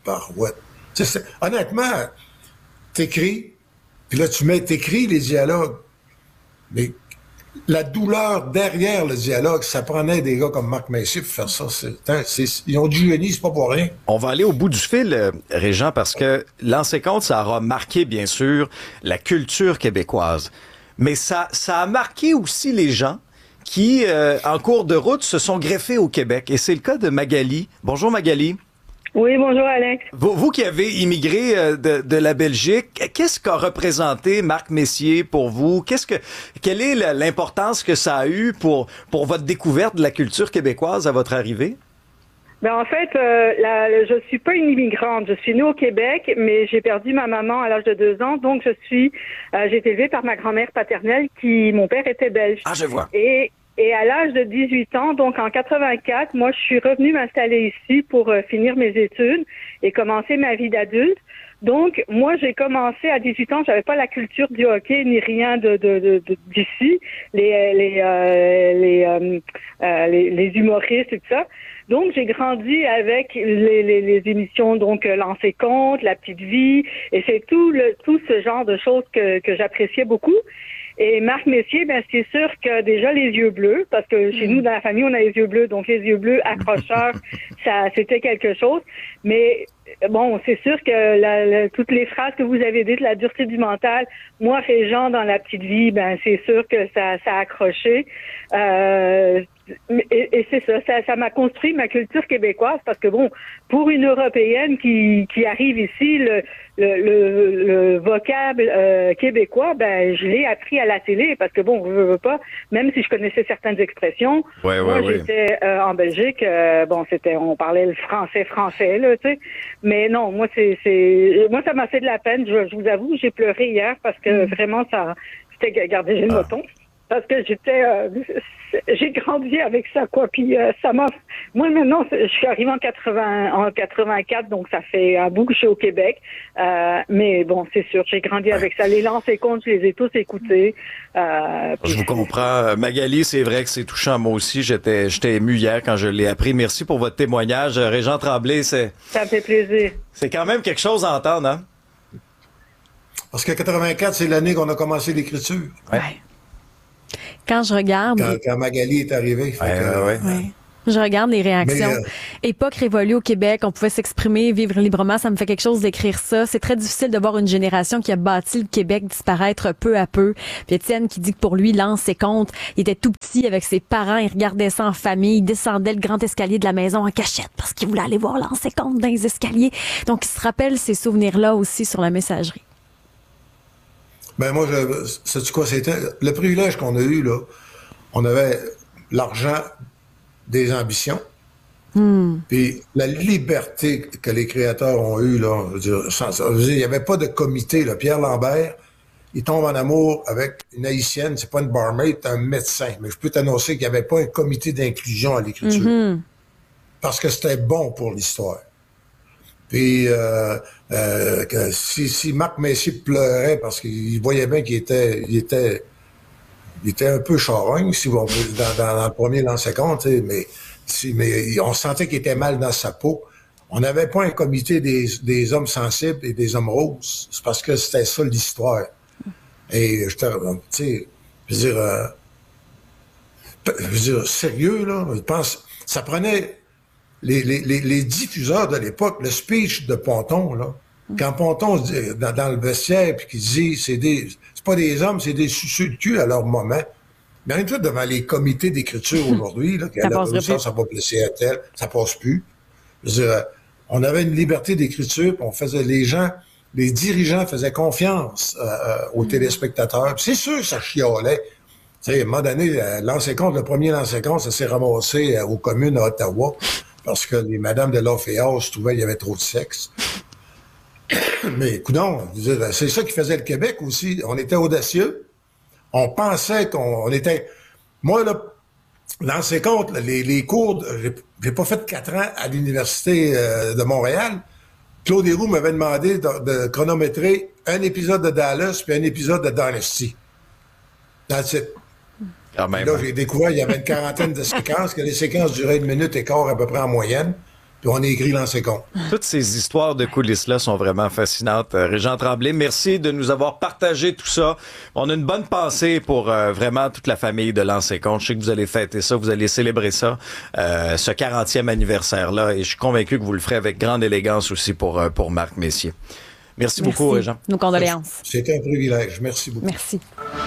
Honnêtement, t'écris, puis là, tu mets, t'écris les dialogues, mais la douleur derrière le dialogue, ça prenait des gars comme Marc Messier pour faire ça. C'est, c'est, ils ont du génie, c'est pas pour rien. On va aller au bout du fil, euh, Régent, parce que Lancez compte, ça aura marqué, bien sûr, la culture québécoise. Mais ça, ça a marqué aussi les gens qui, euh, en cours de route, se sont greffés au Québec. Et c'est le cas de Magali. Bonjour, Magali. Oui, bonjour Alex. Vous, vous qui avez immigré de, de la Belgique, qu'est-ce qu'a représenté Marc Messier pour vous? Qu'est-ce que, quelle est l'importance que ça a eu pour, pour votre découverte de la culture québécoise à votre arrivée? Ben en fait, euh, la, je suis pas une immigrante. Je suis née au Québec, mais j'ai perdu ma maman à l'âge de deux ans, donc je suis, euh, j'ai été élevée par ma grand-mère paternelle qui, mon père était belge. Ah, je vois. Et Et à l'âge de dix-huit ans, donc en quatre-vingt-quatre, moi, je suis revenue m'installer ici pour euh, finir mes études et commencer ma vie d'adulte. Donc, moi, j'ai commencé à dix-huit ans, j'avais pas la culture du hockey ni rien de, de, de, de d'ici, les les euh, les, euh, euh, les les humoristes et tout ça. Donc, j'ai grandi avec les, les, les émissions, donc Lancez compte, La Petite Vie, et c'est tout le tout ce genre de choses que que j'appréciais beaucoup. Et Marc Messier, ben c'est sûr que déjà les yeux bleus, parce que chez mmh. nous dans la famille on a les yeux bleus, donc les yeux bleus accrocheurs, ça c'était quelque chose. Mais bon, c'est sûr que la, la, toutes les phrases que vous avez dites, la dureté du mental, moi Régent dans La Petite Vie, ben c'est sûr que ça ça a accroché. Euh, et, et c'est ça, ça, ça m'a construit ma culture québécoise parce que bon, pour une Européenne qui qui arrive ici, le le le, le vocable euh, québécois, ben je l'ai appris à la télé parce que bon, je veux pas, même si je connaissais certaines expressions. Ouais, moi, ouais, j'étais ouais. euh, en Belgique, euh, bon, c'était, on parlait le français français là, tu sais. Mais non, moi c'est c'est, moi ça m'a fait de la peine. Je, je vous avoue, j'ai pleuré hier parce que mm. vraiment ça, c'était, regardez, j'ai le moton. parce que j'étais, euh, j'ai grandi avec ça, quoi. Puis euh, ça m'a, moi maintenant, je suis arrivée en quatre-vingts, en quatre-vingt-quatre, donc ça fait un bout que je suis au Québec. Euh, mais bon, c'est sûr, j'ai grandi avec ça. Les lancers comptes, je les ai tous écoutés. Euh, Je vous comprends. Magali, c'est vrai que c'est touchant. Moi aussi, j'étais, j'étais ému hier quand je l'ai appris. Merci pour votre témoignage, Régent Tremblay. C'est, ça me fait plaisir. C'est quand même quelque chose à entendre, hein? Parce que quatre-vingt-quatre, c'est l'année qu'on a commencé l'écriture. Ouais. Quand je regarde... Quand, quand Magali est arrivée. Ouais, que, ouais. Ouais. Je regarde les réactions. Mais, euh... Époque révolue au Québec, on pouvait s'exprimer, vivre librement. Ça me fait quelque chose d'écrire ça. C'est très difficile de voir une génération qui a bâti le Québec disparaître peu à peu. Puis Étienne qui dit que pour lui, lance ses comptes. Il était tout petit avec ses parents. Il regardait ça en famille. Il descendait le grand escalier de la maison en cachette parce qu'il voulait aller voir lance ses comptes dans les escaliers. Donc, il se rappelle ces souvenirs-là aussi sur la messagerie. Ben moi, je, sais-tu quoi, c'était le privilège qu'on a eu, là. On avait l'argent des ambitions, mm. puis la liberté que les créateurs ont eue, là. Je veux dire, sans, je veux dire, il n'y avait pas de comité, là. Pierre Lambert, il tombe en amour avec une haïtienne, c'est pas une barmaid, c'est un médecin. Mais je peux t'annoncer qu'il n'y avait pas un comité d'inclusion à l'écriture. Mm-hmm. Parce que c'était bon pour l'histoire. Puis euh, euh, que si, si Marc Messier pleurait parce qu'il voyait bien qu'il était, il était, il était un peu charogne, si on peut, dans, dans, dans le premier lancer compte, mais, si, mais on sentait qu'il était mal dans sa peau. On n'avait pas un comité des, des hommes sensibles et des hommes roses. C'est parce que c'était ça l'histoire. Et je te, tu sais, je veux dire, euh, je veux dire, sérieux là, je pense, ça prenait. Les, les, les, les diffuseurs de l'époque, le speech de Ponton, là, quand Ponton, dans, dans le vestiaire, puis qu'il dit, c'est des, c'est pas des hommes, c'est des suceux de cul à leur moment. Mais en même temps, devant les comités d'écriture aujourd'hui, là, ça, là, ça, ça va blesser à tel, ça passe plus. Je veux dire, on avait une liberté d'écriture, puis on faisait, les gens, les dirigeants faisaient confiance euh, aux téléspectateurs. Puis c'est sûr, ça chiolait. Tu sais, à un moment donné, lancer compte, le premier lancer compte, ça s'est ramassé aux communes à Ottawa. Parce que les madames de l'Orphéos trouvaient qu'il y avait trop de sexe. Mais, coudonc, c'est ça qui faisait le Québec aussi. On était audacieux. On pensait qu'on on était... Moi, là, dans ces comptes, les, les cours... J'ai, j'ai pas fait quatre ans à l'Université euh, de Montréal. Claude Héroux m'avait demandé de, de chronométrer un épisode de Dallas puis un épisode de Dynasty. That's it. Ah, même, là, j'ai découvert qu'il y avait une quarantaine de séquences, que les séquences duraient une minute et quart à peu près en moyenne, puis on a écrit lancer compte. Toutes ces histoires de coulisses-là sont vraiment fascinantes. Euh, Régent Tremblay, merci de nous avoir partagé tout ça. On a une bonne pensée pour euh, vraiment toute la famille de lancer compte. Je sais que vous allez fêter ça, vous allez célébrer ça, euh, ce quarantième anniversaire-là, et je suis convaincu que vous le ferez avec grande élégance aussi pour, euh, pour Marc Messier. Merci, merci beaucoup, Régent. Nos condoléances. C'était un privilège. Merci beaucoup. Merci.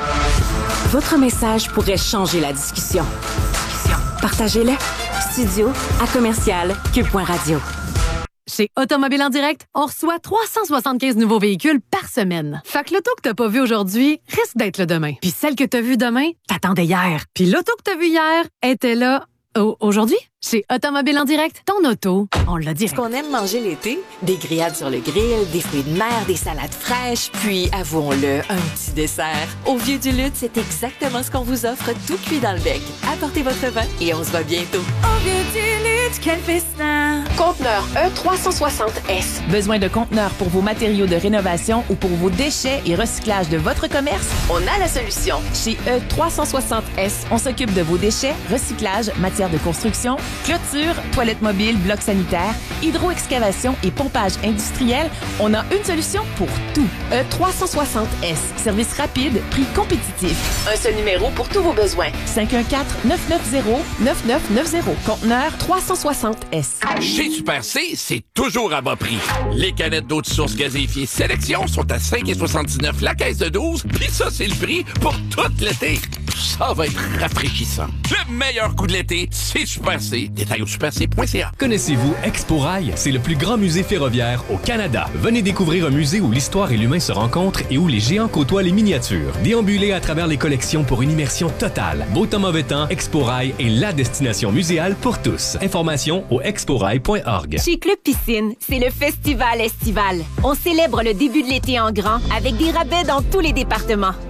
Votre message pourrait changer la discussion. Partagez-le. Studio à commercial cube point radio. Chez Automobile en direct, on reçoit trois cent soixante-quinze nouveaux véhicules par semaine. Fait que l'auto que t'as pas vu aujourd'hui risque d'être le demain. Puis celle que t'as vue demain, t'attendais hier. Puis l'auto que t'as vue hier était là oh, aujourd'hui. Chez Automobile en direct, ton auto, on l'a dit. Ce qu'on aime manger l'été, des grillades sur le grill, des fruits de mer, des salades fraîches, puis, avouons-le, un petit dessert. Au Vieux du Lutte, c'est exactement ce qu'on vous offre, tout cuit dans le bec. Apportez votre vin et on se voit bientôt. Au Vieux du Lutte, quel festin! Conteneur E trois cent soixante S. Besoin de conteneurs pour vos matériaux de rénovation ou pour vos déchets et recyclage de votre commerce? On a la solution. Chez E trois cent soixante S, on s'occupe de vos déchets, recyclage, matière de construction, clôture, toilettes mobiles, blocs sanitaires, hydro-excavation et pompage industriel, on a une solution pour tout. E trois cent soixante S. Service rapide, prix compétitif. Un seul numéro pour tous vos besoins. cinq un quatre, neuf neuf zéro, neuf neuf neuf zéro. Conteneur trois cent soixante S. Chez Super C, c'est toujours à bas prix. Les canettes d'eau de source gazéifiée Sélection sont à cinq virgule soixante-dix-neuf la caisse de douze, puis ça, c'est le prix pour tout l'été. Ça va être rafraîchissant. Le meilleur coup de l'été, c'est Super C. Détail au super c point c a. Connaissez-vous Expo Rail? C'est le plus grand musée ferroviaire au Canada. Venez découvrir un musée où l'histoire et l'humain se rencontrent et où les géants côtoient les miniatures. Déambulez à travers les collections pour une immersion totale. Beau temps, mauvais temps, Expo Rail est la destination muséale pour tous. Informations au expo rail point org. Chez Club Piscine, c'est le festival estival. On célèbre le début de l'été en grand avec des rabais dans tous les départements.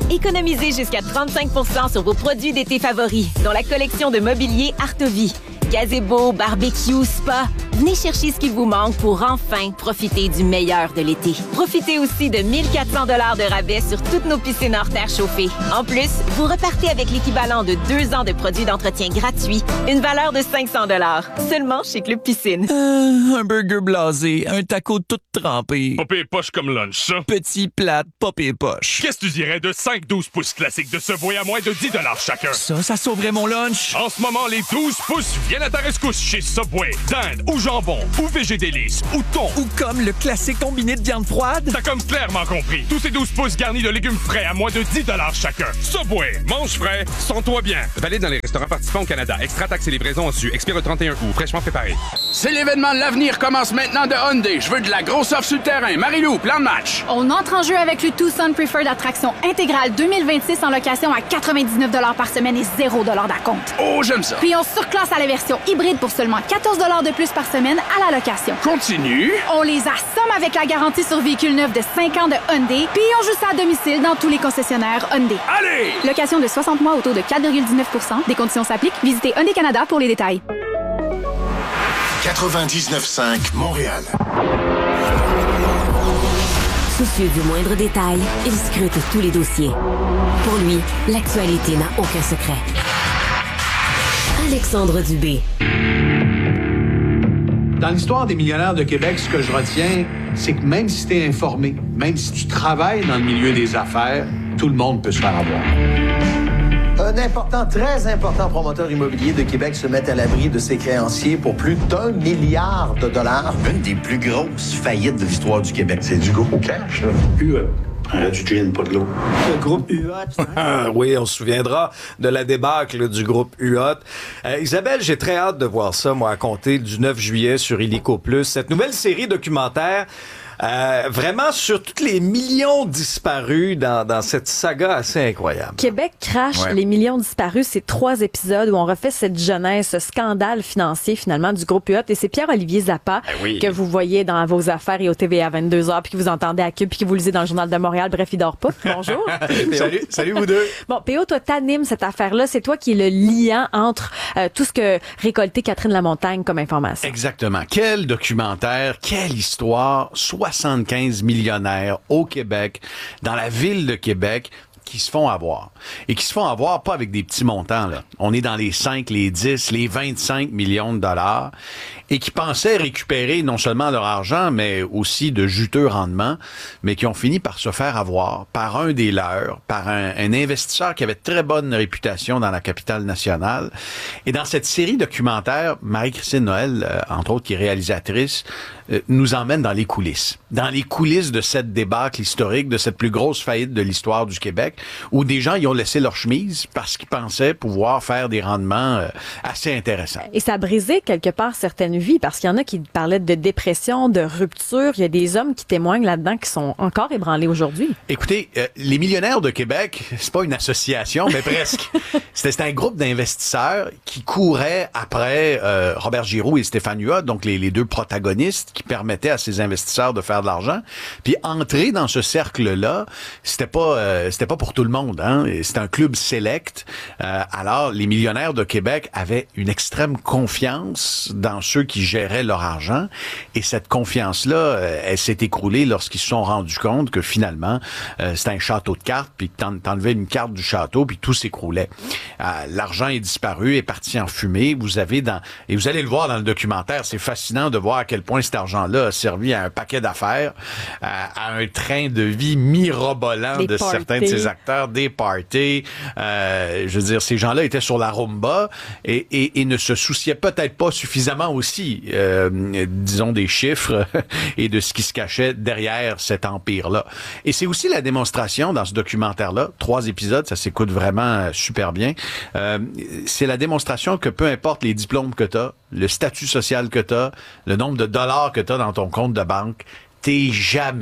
Économisez jusqu'à trente-cinq pour cent sur vos produits d'été favoris, dont la collection de mobilier Artovie. Gazebo, barbecue, spa. Venez chercher ce qu'il vous manque pour enfin profiter du meilleur de l'été. Profitez aussi de mille quatre cents dollars de rabais sur toutes nos piscines hors terre chauffées. En plus, vous repartez avec l'équivalent de deux ans de produits d'entretien gratuits, une valeur de cinq cents dollars, seulement chez Club Piscine. Euh, un burger blasé, un taco tout trempé. Pas pire poche comme lunch, ça. Petit plate, pas pire poche. Qu'est-ce que tu dirais de cinq douze pouces classiques de Subway à moins de dix dollars chacun? Ça, ça sauverait mon lunch. En ce moment, les douze pouces viennent à ta rescousse chez Subway. Dinde ou jambon ou végé délice ou thon. Ou comme le classique combiné de viande froide. T'as comme clairement compris. Tous ces douze pouces garnis de légumes frais à moins de dix dollars chacun. Subway, mange frais, sens-toi bien. Valide dans les restaurants participants au Canada. Extra taxes et livraison en su. Expire le trente et un août. Fraîchement préparé. C'est l'événement de l'avenir commence maintenant de Hyundai. Je veux de la grosse offre sur le terrain. Marie-Lou, plan de match. On entre en jeu avec le Tucson Preferred Attraction intégrale deux mille vingt-six en location à quatre-vingt-dix-neuf dollars par semaine et zéro dollars d'acompte. Oh, j'aime ça. Puis on surclasse à la version hybride pour seulement quatorze dollars de plus par semaine à la location. Continue. On les assomme avec la garantie sur véhicule neuf de cinq ans de Hyundai, puis on joue ça à domicile dans tous les concessionnaires Hyundai. Allez! Location de soixante mois au taux de quatre virgule dix-neuf pour cent. Des conditions s'appliquent. Visitez Hyundai Canada pour les détails. quatre-vingt-dix-neuf cinq Montréal. Soucieux du moindre détail, il scrute tous les dossiers. Pour lui, l'actualité n'a aucun secret. Alexandre Dubé. Dans l'histoire des millionnaires de Québec, ce que je retiens, c'est que même si tu es informé, même si tu travailles dans le milieu des affaires, tout le monde peut se faire avoir. Un important, très important promoteur immobilier de Québec se met à l'abri de ses créanciers pour plus d'un milliard de dollars. Une des plus grosses faillites de l'histoire du Québec. C'est du gros cash, là. U E. Prendrait du gin, pas de l'eau. Le groupe U O T. Oui, on se souviendra de la débâcle du groupe U O T. Euh, Isabelle, j'ai très hâte de voir ça, moi, à compter du neuf juillet sur Illico Plus. Cette nouvelle série documentaire, euh, vraiment sur tous les millions disparus dans, dans cette saga assez incroyable. Québec crache Ouais. les millions disparus. C'est trois épisodes où on refait cette jeunesse, ce scandale financier finalement du groupe U O T. Et c'est Pierre-Olivier Zappa Ben oui. que vous voyez dans Vos Affaires et au T V A vingt-deux heures, puis que vous entendez à Cube, puis que vous lisez dans le Journal de Montréal. Bref, il dort pas. Bonjour. salut, salut vous deux. Bon, P O, toi, t'animes cette affaire-là. C'est toi qui es le liant entre euh, tout ce que récoltait Catherine Lamontagne comme information. Exactement. Quel documentaire, quelle histoire. soixante-quinze millionnaires au Québec, dans la ville de Québec, qui se font avoir. Et qui se font avoir pas avec des petits montants, là. On est dans les cinq, les dix, les vingt-cinq millions de dollars. Et qui pensaient récupérer non seulement leur argent, mais aussi de juteux rendements, mais qui ont fini par se faire avoir par un des leurs, par un, un investisseur qui avait très bonne réputation dans la capitale nationale. Et dans cette série documentaire, Marie-Christine Noël, euh, entre autres, qui est réalisatrice, euh, nous emmène dans les coulisses. Dans les coulisses de cette débâcle historique, de cette plus grosse faillite de l'histoire du Québec, où des gens y ont laissé leur chemise parce qu'ils pensaient pouvoir faire des rendements euh, assez intéressants. Et ça a brisé quelque part certaines vies, parce qu'il y en a qui parlaient de dépression, de rupture. Il y a des hommes qui témoignent là-dedans qui sont encore ébranlés aujourd'hui. Écoutez, euh, les millionnaires de Québec, c'est pas une association, mais presque. C'était, c'était un groupe d'investisseurs qui couraient après euh, Robert Giroux et Stéphane Huot, donc les, les deux protagonistes qui permettaient à ces investisseurs de faire de l'argent. Puis entrer dans ce cercle-là, c'était pas euh, c'était pas pour tout le monde, hein. C'était un club select. Euh, alors, les millionnaires de Québec avaient une extrême confiance dans ceux qui géraient leur argent. Et cette confiance-là, euh, elle s'est écroulée lorsqu'ils se sont rendus compte que finalement, euh, c'était un château de cartes, puis que t'en, t'enlevais une carte du château, puis tout s'écroulait. Euh, l'argent est disparu, est parti en fumée. Vous avez dans, et vous allez le voir dans le documentaire, c'est fascinant de voir à quel point cet argent-là a servi à un paquet d'affaires, à, à un train de vie mirobolant Des de parties. certains de ces acteurs, des parties. Euh, je veux dire, ces gens-là étaient sur la rumba et, et, et ne se souciaient peut-être pas suffisamment aussi, euh, disons, des chiffres et de ce qui se cachait derrière cet empire-là. Et c'est aussi la démonstration dans ce documentaire-là, trois épisodes, ça s'écoute vraiment super bien, euh, c'est la démonstration que peu importe les diplômes que tu as, le statut social que tu as, le nombre de dollars que tu as dans ton compte de banque, t'es jamais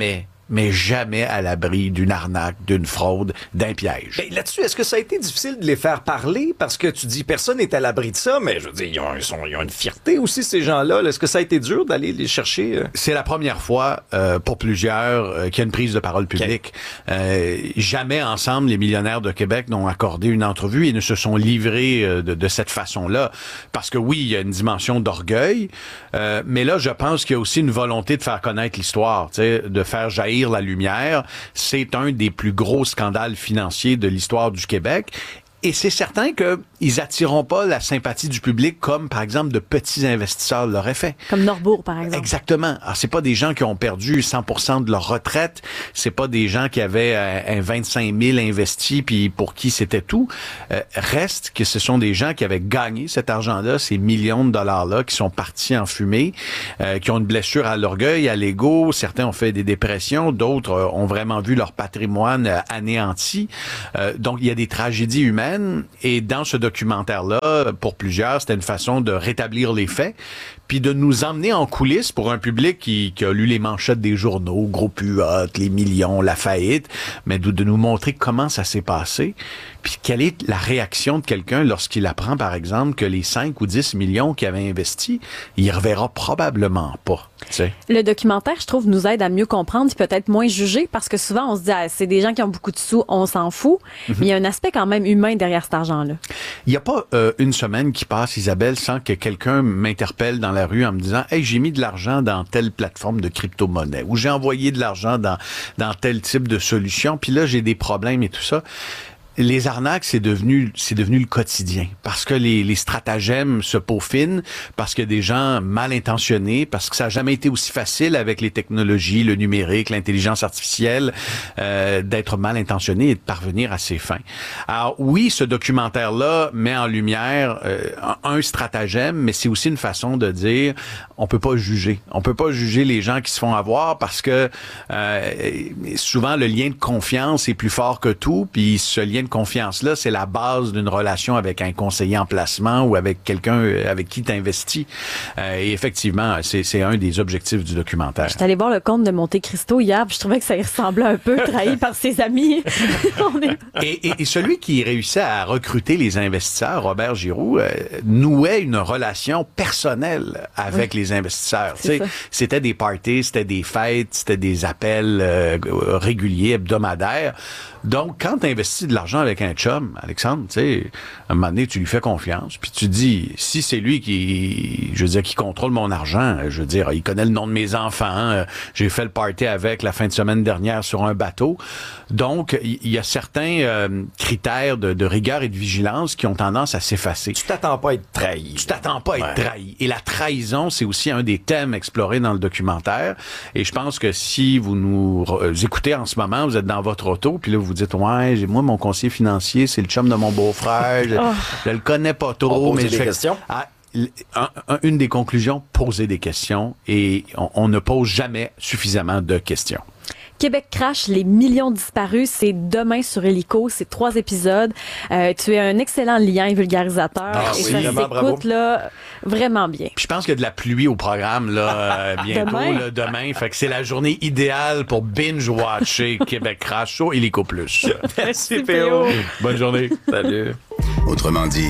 mais jamais à l'abri d'une arnaque, d'une fraude, d'un piège. Ben, là-dessus, est-ce que ça a été difficile de les faire parler? Parce que tu dis, personne n'est à l'abri de ça, mais je veux dire, ils ont, ils sont, ils ont une fierté aussi, ces gens-là. Est-ce que ça a été dur d'aller les chercher? Euh? C'est la première fois euh, pour plusieurs euh, qu'il y a une prise de parole publique. Okay. Euh, jamais ensemble, les millionnaires de Québec n'ont accordé une entrevue et ne se sont livrés euh, de, de cette façon-là. Parce que oui, il y a une dimension d'orgueil, euh, mais là, je pense qu'il y a aussi une volonté de faire connaître l'histoire, de faire jaillir la lumière. C'est un des plus gros scandales financiers de l'histoire du Québec. Et c'est certain qu'ils attireront pas la sympathie du public comme, par exemple, de petits investisseurs l'auraient fait. Comme Norbourg, par exemple. Exactement. Alors, c'est pas des gens qui ont perdu cent pour cent de leur retraite. C'est pas des gens qui avaient un vingt-cinq mille investis puis pour qui c'était tout. Euh, reste que ce sont des gens qui avaient gagné cet argent-là, ces millions de dollars-là, qui sont partis en fumée, euh, qui ont une blessure à l'orgueil, à l'ego. Certains ont fait des dépressions. D'autres euh, ont vraiment vu leur patrimoine euh, anéanti. Euh, donc, il y a des tragédies humaines. Et dans ce documentaire-là, pour plusieurs, c'était une façon de rétablir les faits, puis de nous emmener en coulisses pour un public qui, qui a lu les manchettes des journaux, Groupe U A, les millions, la faillite, mais de, de nous montrer comment ça s'est passé, puis quelle est la réaction de quelqu'un lorsqu'il apprend, par exemple, que les cinq ou dix millions qu'il avait investis, il reverra probablement pas. T'sais. Le documentaire, je trouve, nous aide à mieux comprendre puis peut-être moins juger, parce que souvent, on se dit, ah, c'est des gens qui ont beaucoup de sous, on s'en fout, mm-hmm. mais il y a un aspect quand même humain derrière cet argent-là. Il n'y a pas euh, une semaine qui passe, Isabelle, sans que quelqu'un m'interpelle dans la rue en me disant « Hey, j'ai mis de l'argent dans telle plateforme de crypto-monnaie » ou « J'ai envoyé de l'argent dans, dans tel type de solution, puis là, j'ai des problèmes et tout ça. » Les arnaques, c'est devenu, c'est devenu le quotidien parce que les, les stratagèmes se peaufinent, parce qu'il y a des gens mal intentionnés, parce que ça n'a jamais été aussi facile avec les technologies, le numérique, l'intelligence artificielle, euh, d'être mal intentionné et de parvenir à ses fins. Alors oui, ce documentaire-là met en lumière euh, un stratagème, mais c'est aussi une façon de dire on peut pas juger. On peut pas juger les gens qui se font avoir parce que euh, souvent le lien de confiance est plus fort que tout, puis ce lien de confiance-là, c'est la base d'une relation avec un conseiller en placement ou avec quelqu'un avec qui tu investis. Euh, et effectivement, c'est, c'est un des objectifs du documentaire. Je suis allée voir le compte de Monte Cristo hier, puis je trouvais que ça y ressemblait un peu, trahi par ses amis. On est... et, et, et celui qui réussissait à recruter les investisseurs, Robert Giroux, euh, nouait une relation personnelle avec oui. les investisseurs. C'est c'était des parties, c'était des fêtes, c'était des appels euh, réguliers, hebdomadaires. Donc, quand tu investis de l'argent avec un chum, Alexandre, tu sais, à un moment donné, tu lui fais confiance, puis tu dis, si c'est lui qui, je veux dire, qui contrôle mon argent, je veux dire, il connaît le nom de mes enfants, euh, j'ai fait le party avec la fin de semaine dernière sur un bateau. Donc, il y, y a certains euh, critères de, de rigueur et de vigilance qui ont tendance à s'effacer. Tu t'attends pas à être trahi. Tu t'attends pas à être ouais. trahi. Et la trahison, c'est aussi un des thèmes explorés dans le documentaire. Et je pense que si vous nous euh, écoutez en ce moment, vous êtes dans votre auto, puis là, vous vous dites, ouais, j'ai, moi, mon conseiller financier, c'est le chum de mon beau-frère. Je, oh. je le connais pas trop. On mais pose des fais... questions. Ah, un, un, une des conclusions, poser des questions. Et on, on ne pose jamais suffisamment de questions. Québec Crash, les millions disparus, c'est demain sur Hélico, c'est trois épisodes. Euh, tu es un excellent lien vulgarisateur ah, et oui, ça s'écoute là vraiment bien. Puis je pense qu'il y a de la pluie au programme là euh, bientôt demain. Là, demain, fait que c'est la journée idéale pour binge-watcher Québec Crash sur Hélico Plus. Merci P O. Bonne journée. Salut. Autrement dit,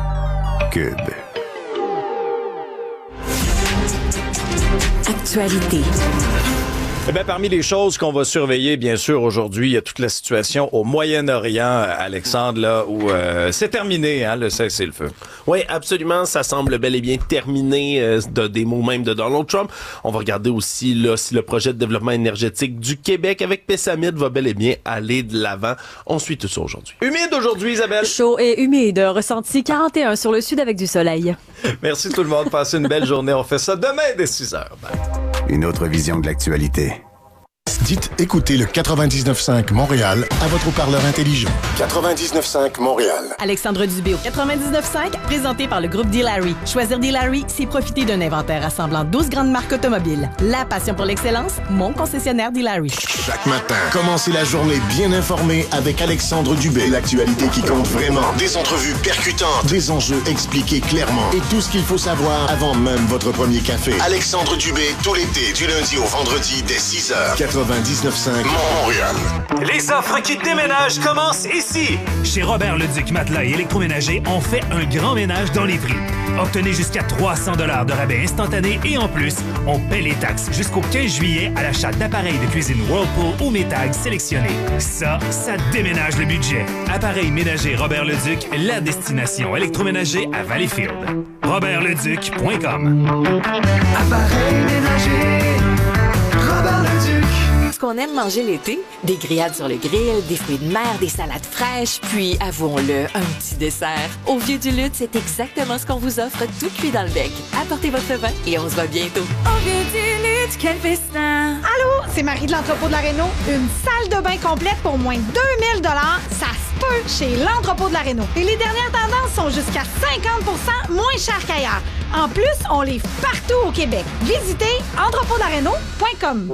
Cube. Actualité. Eh bien, parmi les choses qu'on va surveiller, bien sûr, aujourd'hui, il y a toute la situation au Moyen-Orient, Alexandre, là, où euh, c'est terminé, hein, le cessez-le-feu. Oui, absolument. Ça semble bel et bien terminé euh, de, des mots même de Donald Trump. On va regarder aussi là, si le projet de développement énergétique du Québec avec Pessamit va bel et bien aller de l'avant. On suit tout ça aujourd'hui. Humide aujourd'hui, Isabelle. Chaud et humide. Ressenti quarante et un sur le sud avec du soleil. Merci tout le monde. Passez une belle journée. On fait ça demain dès six heures. Bye. Une autre vision de l'actualité. Dites écoutez le quatre-vingt-dix-neuf cinq Montréal à votre haut-parleur intelligent. quatre-vingt-dix-neuf cinq Montréal. Alexandre Dubé au quatre-vingt-dix-neuf cinq, présenté par le groupe D-Larry. Choisir D-Larry, c'est profiter d'un inventaire rassemblant douze grandes marques automobiles. La passion pour l'excellence, mon concessionnaire D-Larry. Chaque matin, commencez la journée bien informée avec Alexandre Dubé. L'actualité qui compte vraiment. Des entrevues percutantes, des enjeux expliqués clairement et tout ce qu'il faut savoir avant même votre premier café. Alexandre Dubé, tout l'été, du lundi au vendredi dès six heures. quatre-vingt quatre-vingt-dix-neuf cinq Montréal. Les offres qui déménagent commencent ici. Chez Robert Leduc Matelas et Électroménager, on fait un grand ménage dans les prix. Obtenez jusqu'à trois cents dollars de rabais instantané et en plus, on paie les taxes jusqu'au quinze juillet à l'achat d'appareils de cuisine Whirlpool ou Maytag sélectionnés. Ça, ça déménage le budget. Appareil ménager Robert Leduc, la destination électroménager à Valleyfield. robert leduc point com. Appareil ménager Robert Leduc. Ce qu'on aime manger l'été, des grillades sur le grill, des fruits de mer, des salades fraîches, puis, avouons-le, un petit dessert. Au Vieux du Lutte, c'est exactement ce qu'on vous offre tout cuit dans le bec. Apportez votre vin et on se voit bientôt. Au Vieux du Lutte, quel festin! Allô, c'est Marie de l'Entrepôt de la Réno. Une salle de bain complète pour moins de deux mille dollars, ça se peut chez l'Entrepôt de la Réno. Et les dernières tendances sont jusqu'à cinquante pour cent moins chères qu'ailleurs. En plus, on livre partout au Québec. Visitez entrepôt de la réno point com.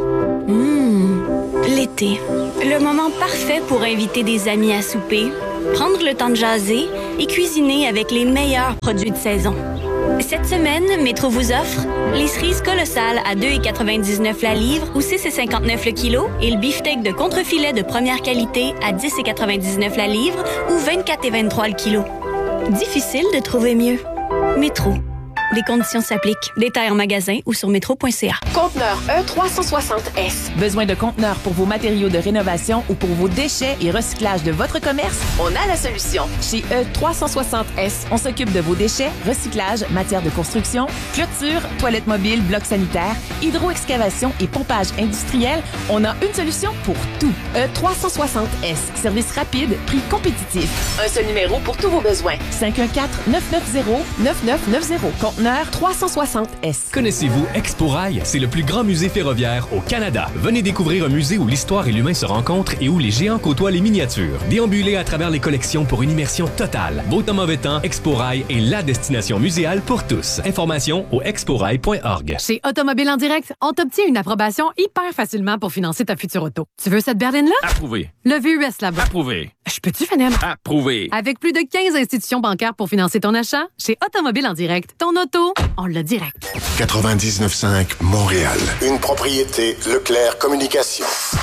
Mmh, l'été. Le moment parfait pour inviter des amis à souper, prendre le temps de jaser et cuisiner avec les meilleurs produits de saison. Cette semaine, Métro vous offre les cerises colossales à deux virgule quatre-vingt-dix-neuf la livre ou six virgule cinquante-neuf le kilo et le beefsteak de contrefilet de première qualité à dix virgule quatre-vingt-dix-neuf la livre ou vingt-quatre virgule vingt-trois le kilo. Difficile de trouver mieux. Métro. Des conditions s'appliquent. Détails en magasin ou sur métro point c a. Conteneur E trois cent soixante S. Besoin de conteneurs pour vos matériaux de rénovation ou pour vos déchets et recyclage de votre commerce? On a la solution. Chez E trois cent soixante S, on s'occupe de vos déchets, recyclage, matière de construction, clôture, toilettes mobiles, blocs sanitaires, hydro-excavation et pompage industriel. On a une solution pour tout. E trois cent soixante S. Service rapide, prix compétitif. Un seul numéro pour tous vos besoins. cinq un quatre, neuf neuf zéro, neuf neuf neuf zéro. Conteneur trois cent soixante S. Connaissez-vous Expo Rail? C'est le plus grand musée ferroviaire au Canada. Venez découvrir un musée où l'histoire et l'humain se rencontrent et où les géants côtoient les miniatures. Déambulez à travers les collections pour une immersion totale. Beau temps, mauvais temps, Expo Rail est la destination muséale pour tous. Informations au expo rail point org. Chez Automobile en direct, on t'obtient une approbation hyper facilement pour financer ta future auto. Tu veux cette berline-là? Approuvé. Le V U S là-bas. Approuvé. Je peux-tu finir? Approuvé. Avec plus de quinze institutions bancaires pour financer ton achat, chez Automobile en direct, ton auto, on l'a direct. quatre-vingt-dix-neuf cinq Montréal. Une propriété Leclerc Communication.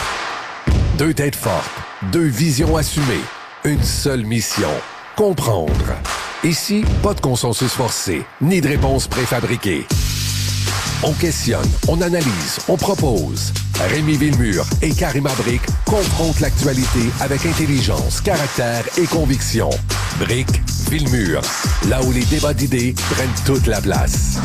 Deux têtes fortes, deux visions assumées, une seule mission, comprendre. Ici, pas de consensus forcé, ni de réponse préfabriquée. On questionne, on analyse, on propose. Rémi Villemur et Karima Brick confrontent l'actualité avec intelligence, caractère et conviction. Brick, Villemur, là où les débats d'idées prennent toute la place.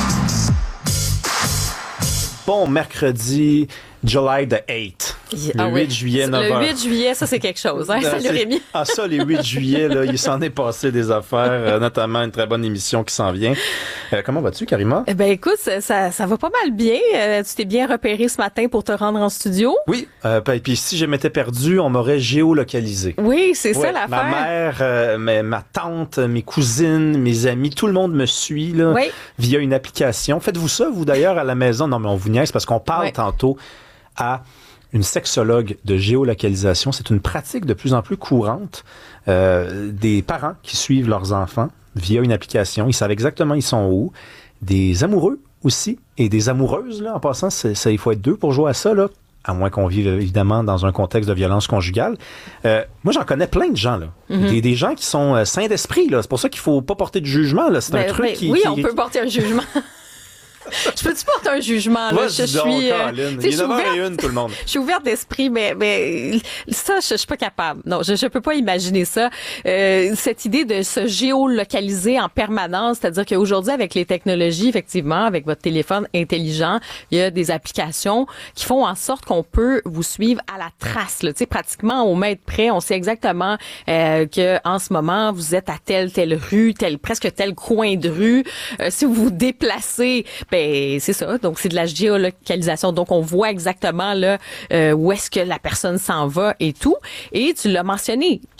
Bon mercredi, July the eighth. Le ah huit oui. juillet, neuf heures. Le huit juillet, ça, c'est quelque chose. Hein? Salut Rémi. Ah, ça, les huit juillet, là, il s'en est passé des affaires, euh, notamment une très bonne émission qui s'en vient. Euh, comment vas-tu, Karima? Eh ben, écoute, ça, ça, ça va pas mal bien. Euh, tu t'es bien repéré ce matin pour te rendre en studio? Oui. Euh, et puis, si je m'étais perdu, on m'aurait géolocalisé. Oui, c'est ouais, ça l'affaire. Ma mère, euh, ma, ma tante, mes cousines, mes amis, tout le monde me suit là, oui. via une application. Faites-vous ça, vous, d'ailleurs, à la maison? Non, mais on vous niaise parce qu'on parle oui. tantôt à une sexologue de géolocalisation. C'est une pratique de plus en plus courante. Euh, des parents qui suivent leurs enfants via une application. Ils savent exactement ils sont où. Des amoureux aussi et des amoureuses. Là, en passant, c'est, ça, il faut être deux pour jouer à ça, là, à moins qu'on vive évidemment dans un contexte de violence conjugale. Euh, moi, j'en connais plein de gens. Là. Mm-hmm. Des, des gens qui sont euh, sains d'esprit. Là. C'est pour ça qu'il faut pas porter de jugement. Là. C'est ben, un truc ben, qui... Oui, qui... on peut porter un jugement. Je peux-tu porter un jugement, là? Je suis. Euh, Il y en a une, tout le monde. Je suis ouverte d'esprit, mais, mais ça, je, je suis pas capable. Non, je, je peux pas imaginer ça. Euh, cette idée de se géolocaliser en permanence, c'est-à-dire qu'aujourd'hui, avec les technologies, effectivement, avec votre téléphone intelligent, il y a des applications qui font en sorte qu'on peut vous suivre à la trace, là. Tu sais, pratiquement au mètre près. On sait exactement euh, que en ce moment, vous êtes à telle, telle rue, tel, presque tel coin de rue. Euh, si vous vous déplacez, ben, c'est ça. Donc, c'est de la géolocalisation. Donc, on voit exactement là euh, où est-ce que la personne s'en va et tout. Et tu l'as mentionné.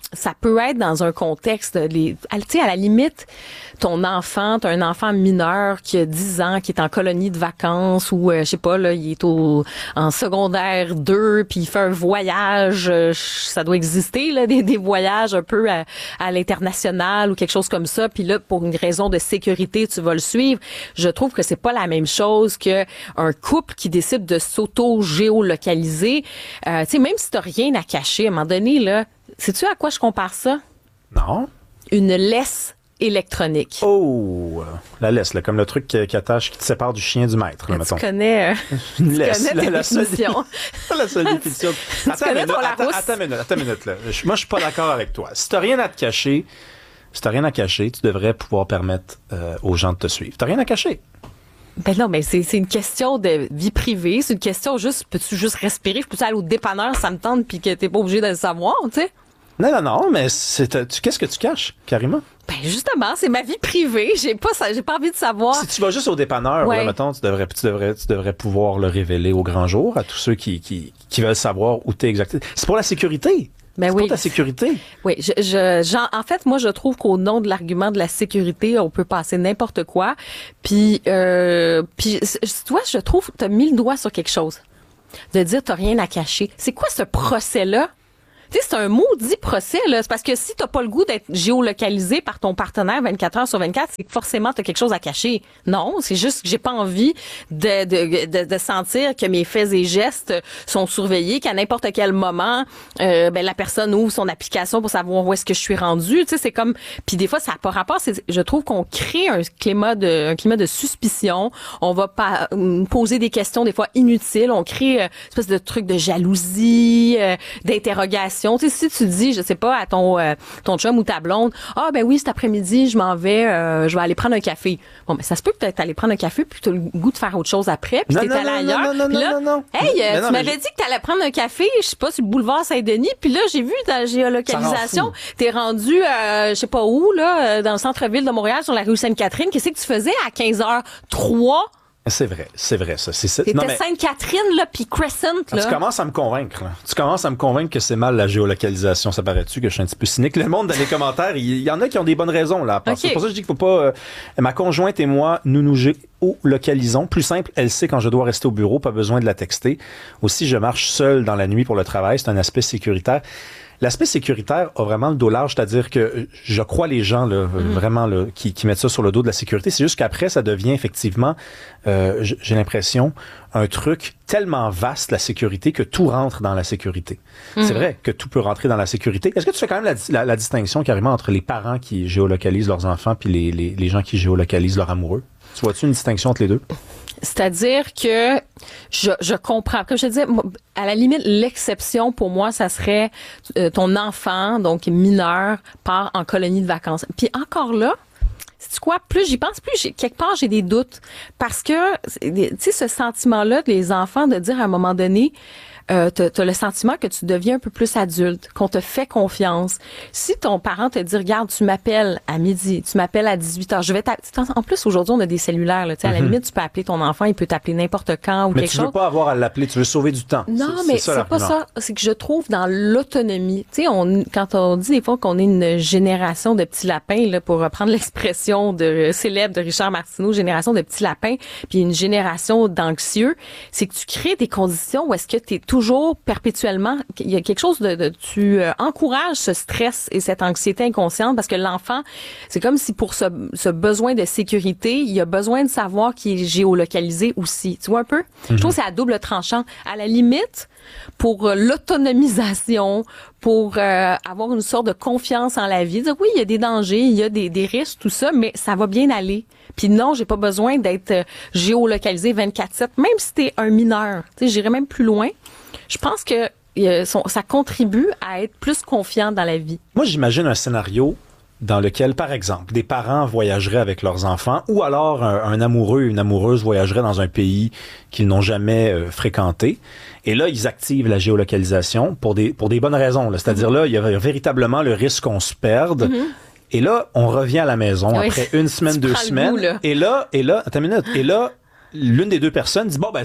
ça peut être dans un contexte, les, tu sais, à la limite, ton enfant, t'as un enfant mineur qui a dix ans, qui est en colonie de vacances ou, euh, je sais pas, là, il est au, en secondaire deux, puis il fait un voyage, euh, ça doit exister, là, des, des voyages un peu à, à l'international ou quelque chose comme ça, puis là, pour une raison de sécurité, tu vas le suivre. Je trouve que c'est pas la même chose que un couple qui décide de s'auto-géolocaliser. Euh, tu sais, même si t'as rien à cacher, à un moment donné, là, sais-tu à quoi je compare ça? Non. Une laisse électronique. Oh! La laisse, là, comme le truc qui, qui attache, qui te sépare du chien du maître, là, tu mettons. Connais, euh, une tu laisse. connais tes la, la seule définitions. la seule définition. Tu Attends, connais minute, ton attends, Larousse? attends une minute, attends une minute, là. Je- Moi, je suis pas d'accord avec toi. Si t'as rien à te cacher, si t'as rien à cacher, tu devrais pouvoir permettre euh, aux gens de te suivre. T'as rien à cacher. Ben non, mais c'est, c'est une question de vie privée. C'est une question juste, peux-tu juste respirer? Peux-tu aller au dépanneur, ça me tente, puis que t'es pas obligé de le savoir, tu sais? Non, non, non, mais c'est, tu, qu'est-ce que tu caches, carrément? Ben justement, c'est ma vie privée. J'ai pas, ça, j'ai pas envie de savoir. Si tu vas juste au dépanneur, Ouais. là, mettons, tu devrais, tu devrais, tu devrais pouvoir le révéler au grand jour à tous ceux qui, qui, qui veulent savoir où t'es exactement. C'est pour la sécurité. Ben c'est oui. pour ta sécurité. Oui, je, je, j'en- en fait, moi, je trouve qu'au nom de l'argument de la sécurité, on peut passer n'importe quoi. Puis, euh, puis, toi, je trouve, t'as mis le doigt sur quelque chose. De dire, t'as rien à cacher. C'est quoi ce procès-là? Tu sais, c'est un maudit procès, là. C'est parce que si t'as pas le goût d'être géolocalisé par ton partenaire vingt-quatre heures sur vingt-quatre, c'est que forcément t'as quelque chose à cacher. Non, c'est juste que j'ai pas envie de, de, de, de sentir que mes faits et gestes sont surveillés, qu'à n'importe quel moment, euh, ben, la personne ouvre son application pour savoir où est-ce que je suis rendue. Tu sais, c'est comme, puis des fois, ça n'a pas rapport. C'est, je trouve qu'on crée un climat de, un climat de suspicion. On va pas euh, poser des questions des fois inutiles. On crée euh, une espèce de truc de jalousie, euh, d'interrogation. Tu sais, si tu dis, je sais pas, à ton euh, ton chum ou ta blonde, ah ben oui, cet après-midi, je m'en vais, euh, je vais aller prendre un café. Bon, mais ça se peut que tu allé prendre un café puis tu as le goût de faire autre chose après, puis Non, t'es non, allé non, ailleurs. non, non, Puis là, non, non, non. hey, euh, Mais non, tu mais m'avais je- dit que tu allais prendre un café, je sais pas, sur le boulevard Saint-Denis, puis là, j'ai vu dans la géolocalisation, t'es rendu, euh, je sais pas où, là, euh, dans le centre-ville de Montréal, sur la rue Sainte-Catherine. Qu'est-ce que tu faisais à quinze heures trois? C'est vrai, c'est vrai, ça. C'est, c'est... T'étais non, mais- Sainte-Catherine, là, puis Crescent, là. Tu commences à me convaincre. Là. Tu commences à me convaincre que c'est mal la géolocalisation. Ça paraît-tu que je suis un petit peu cynique? Le monde dans les commentaires, il y en a qui ont des bonnes raisons là. à part ça. Ok. C'est pour ça que je dis qu'il faut pas. euh, ma conjointe et moi, nous nous géolocalisons. Plus simple, elle sait quand je dois rester au bureau, pas besoin de la texter. Aussi, je marche seul dans la nuit pour le travail. C'est un aspect sécuritaire. L'aspect sécuritaire a vraiment le dos large, c'est-à-dire que je crois les gens là, Mm-hmm. vraiment là, qui, qui mettent ça sur le dos de la sécurité. C'est juste qu'après, ça devient effectivement, euh, j- j'ai l'impression, un truc tellement vaste, la sécurité, que tout rentre dans la sécurité. Mhm. C'est vrai que tout peut rentrer dans la sécurité. Est-ce que tu fais quand même la, la, la distinction carrément entre les parents qui géolocalisent leurs enfants puis les, les, les gens qui géolocalisent leurs amoureux? Tu vois-tu une distinction entre les deux? C'est-à-dire que je, je comprends. Comme je te disais, moi, à la limite, l'exception pour moi, ça serait euh, ton enfant, donc mineur, part en colonie de vacances. Puis encore là, sais-tu quoi? Plus j'y pense, plus j'ai, quelque part, j'ai des doutes. Parce que, tu sais, ce sentiment-là des enfants de dire à un moment donné, euh, t'as, t'as le sentiment que tu deviens un peu plus adulte, qu'on te fait confiance. Si ton parent te dit, regarde, tu m'appelles à midi, tu m'appelles à dix-huit heures, je vais t'appeler. En plus, aujourd'hui, on a des cellulaires, là, tu sais, à la Mhm. limite, tu peux appeler ton enfant, il peut t'appeler n'importe quand ou Mais quelque tu chose. veux pas avoir à l'appeler, tu veux sauver du temps. Non, C'est- mais c'est, c'est, ça, pas l'argument. ça. C'est que je trouve dans l'autonomie. Tu sais, on, quand on dit des fois qu'on est une génération de petits lapins, là, pour reprendre l'expression de célèbre de Richard Martineau, génération de petits lapins, puis une génération d'anxieux, c'est que tu crées des conditions où est-ce que tu es toujours perpétuellement, il y a quelque chose de, de tu euh, encourages ce stress et cette anxiété inconsciente parce que l'enfant, c'est comme si pour ce, ce besoin de sécurité, il a besoin de savoir qu'il est géolocalisé aussi. Tu vois un peu? Je trouve que c'est à double tranchant. À la limite, pour euh, l'autonomisation, pour euh, avoir une sorte de confiance en la vie, dire oui, il y a des dangers, il y a des, des risques, tout ça, mais ça va bien aller. Puis non, j'ai pas besoin d'être euh, géolocalisé vingt-quatre sept, même si t'es un mineur. Tu sais, j'irais même plus loin. Je pense que euh, son, ça contribue à être plus confiant dans la vie. Moi, j'imagine un scénario dans lequel, par exemple, des parents voyageraient avec leurs enfants ou alors un, un amoureux, une amoureuse voyagerait dans un pays qu'ils n'ont jamais euh, fréquenté. Et là, ils activent la géolocalisation pour des, pour des bonnes raisons. Là. C'est-à-dire là, il y a véritablement le risque qu'on se perde. Mm-hmm. Et là, on revient à la maison Oui. après une semaine, Tu deux prends le semaines. goût, là. Et là, et là, attends une minute. Et là, l'une des deux personnes dit, bon, ben ça,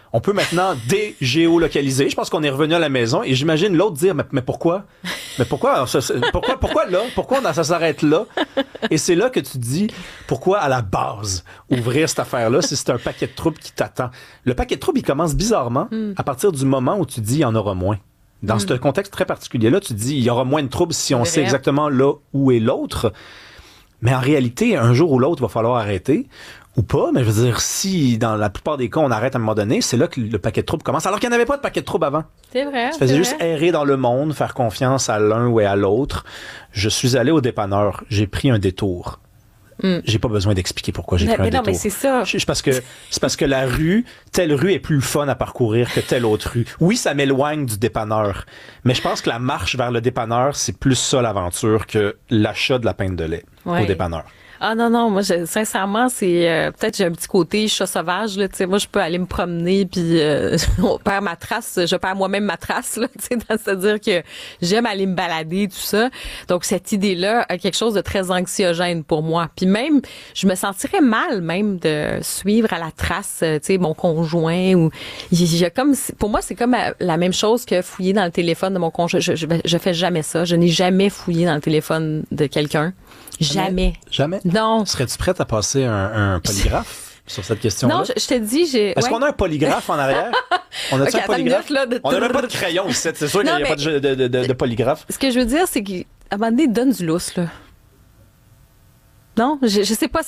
On peut maintenant dégéolocaliser. Je pense qu'on est revenu à la maison et j'imagine l'autre dire mais, mais pourquoi mais pourquoi ça, pourquoi pourquoi là pourquoi on, ça s'arrête là et c'est là que tu te dis pourquoi à la base ouvrir cette affaire là si c'est un paquet de troubles qui t'attend. Le paquet de troubles il commence bizarrement mm. à partir du moment où tu dis il y en aura moins. Dans mm. ce contexte très particulier là, tu te dis il y aura moins de troubles si on sait exactement là où est l'autre. Mais en réalité, un jour ou l'autre, il va falloir arrêter. Ou pas, mais je veux dire, si dans la plupart des cas, on arrête à un moment donné, c'est là que le paquet de troubles commence. Alors qu'il n'y en avait pas de paquet de troubles avant. C'est vrai. Tu faisais c'est juste vrai. errer dans le monde, faire confiance à l'un ou à l'autre. Je suis allé au dépanneur. J'ai pris un détour. Mm. J'ai pas besoin d'expliquer pourquoi j'ai mais, pris un mais non, détour. Mais c'est ça. C'est parce que, c'est parce que la rue, telle rue est plus fun à parcourir que telle autre rue. Oui, ça m'éloigne du dépanneur. Mais je pense que la marche vers le dépanneur, c'est plus ça l'aventure que l'achat de la pinte de lait ouais. au dépanneur. Ah non, non, moi, je, sincèrement, c'est euh, peut-être j'ai un petit côté chat sauvage, là, tu sais, moi, je peux aller me promener, puis euh, on perd ma trace, je perds moi-même ma trace, là, tu sais, c'est-à-dire que j'aime aller me balader, tout ça. Donc, cette idée-là a quelque chose de très anxiogène pour moi. Puis même, je me sentirais mal, même, de suivre à la trace, tu sais, mon conjoint, ou il y a comme, pour moi, c'est comme la même chose que fouiller dans le téléphone de mon conjoint. Je, je, je fais jamais ça. Je n'ai jamais fouillé dans le téléphone de quelqu'un. Jamais. Jamais? Non. Serais-tu prête à passer un, un polygraphe sur cette question-là? Non, je, je te dis, j'ai... Est-ce ouais. qu'on a un polygraphe en arrière? On a-tu okay, un polygraphe? Minute, là, de... On n'a même pas de crayon ici. C'est sûr qu'il n'y a pas de, de, de, de, de polygraphe. Ce que je veux dire, c'est qu'à un moment donné, donne du lousse, là. Non? Je, je sais pas.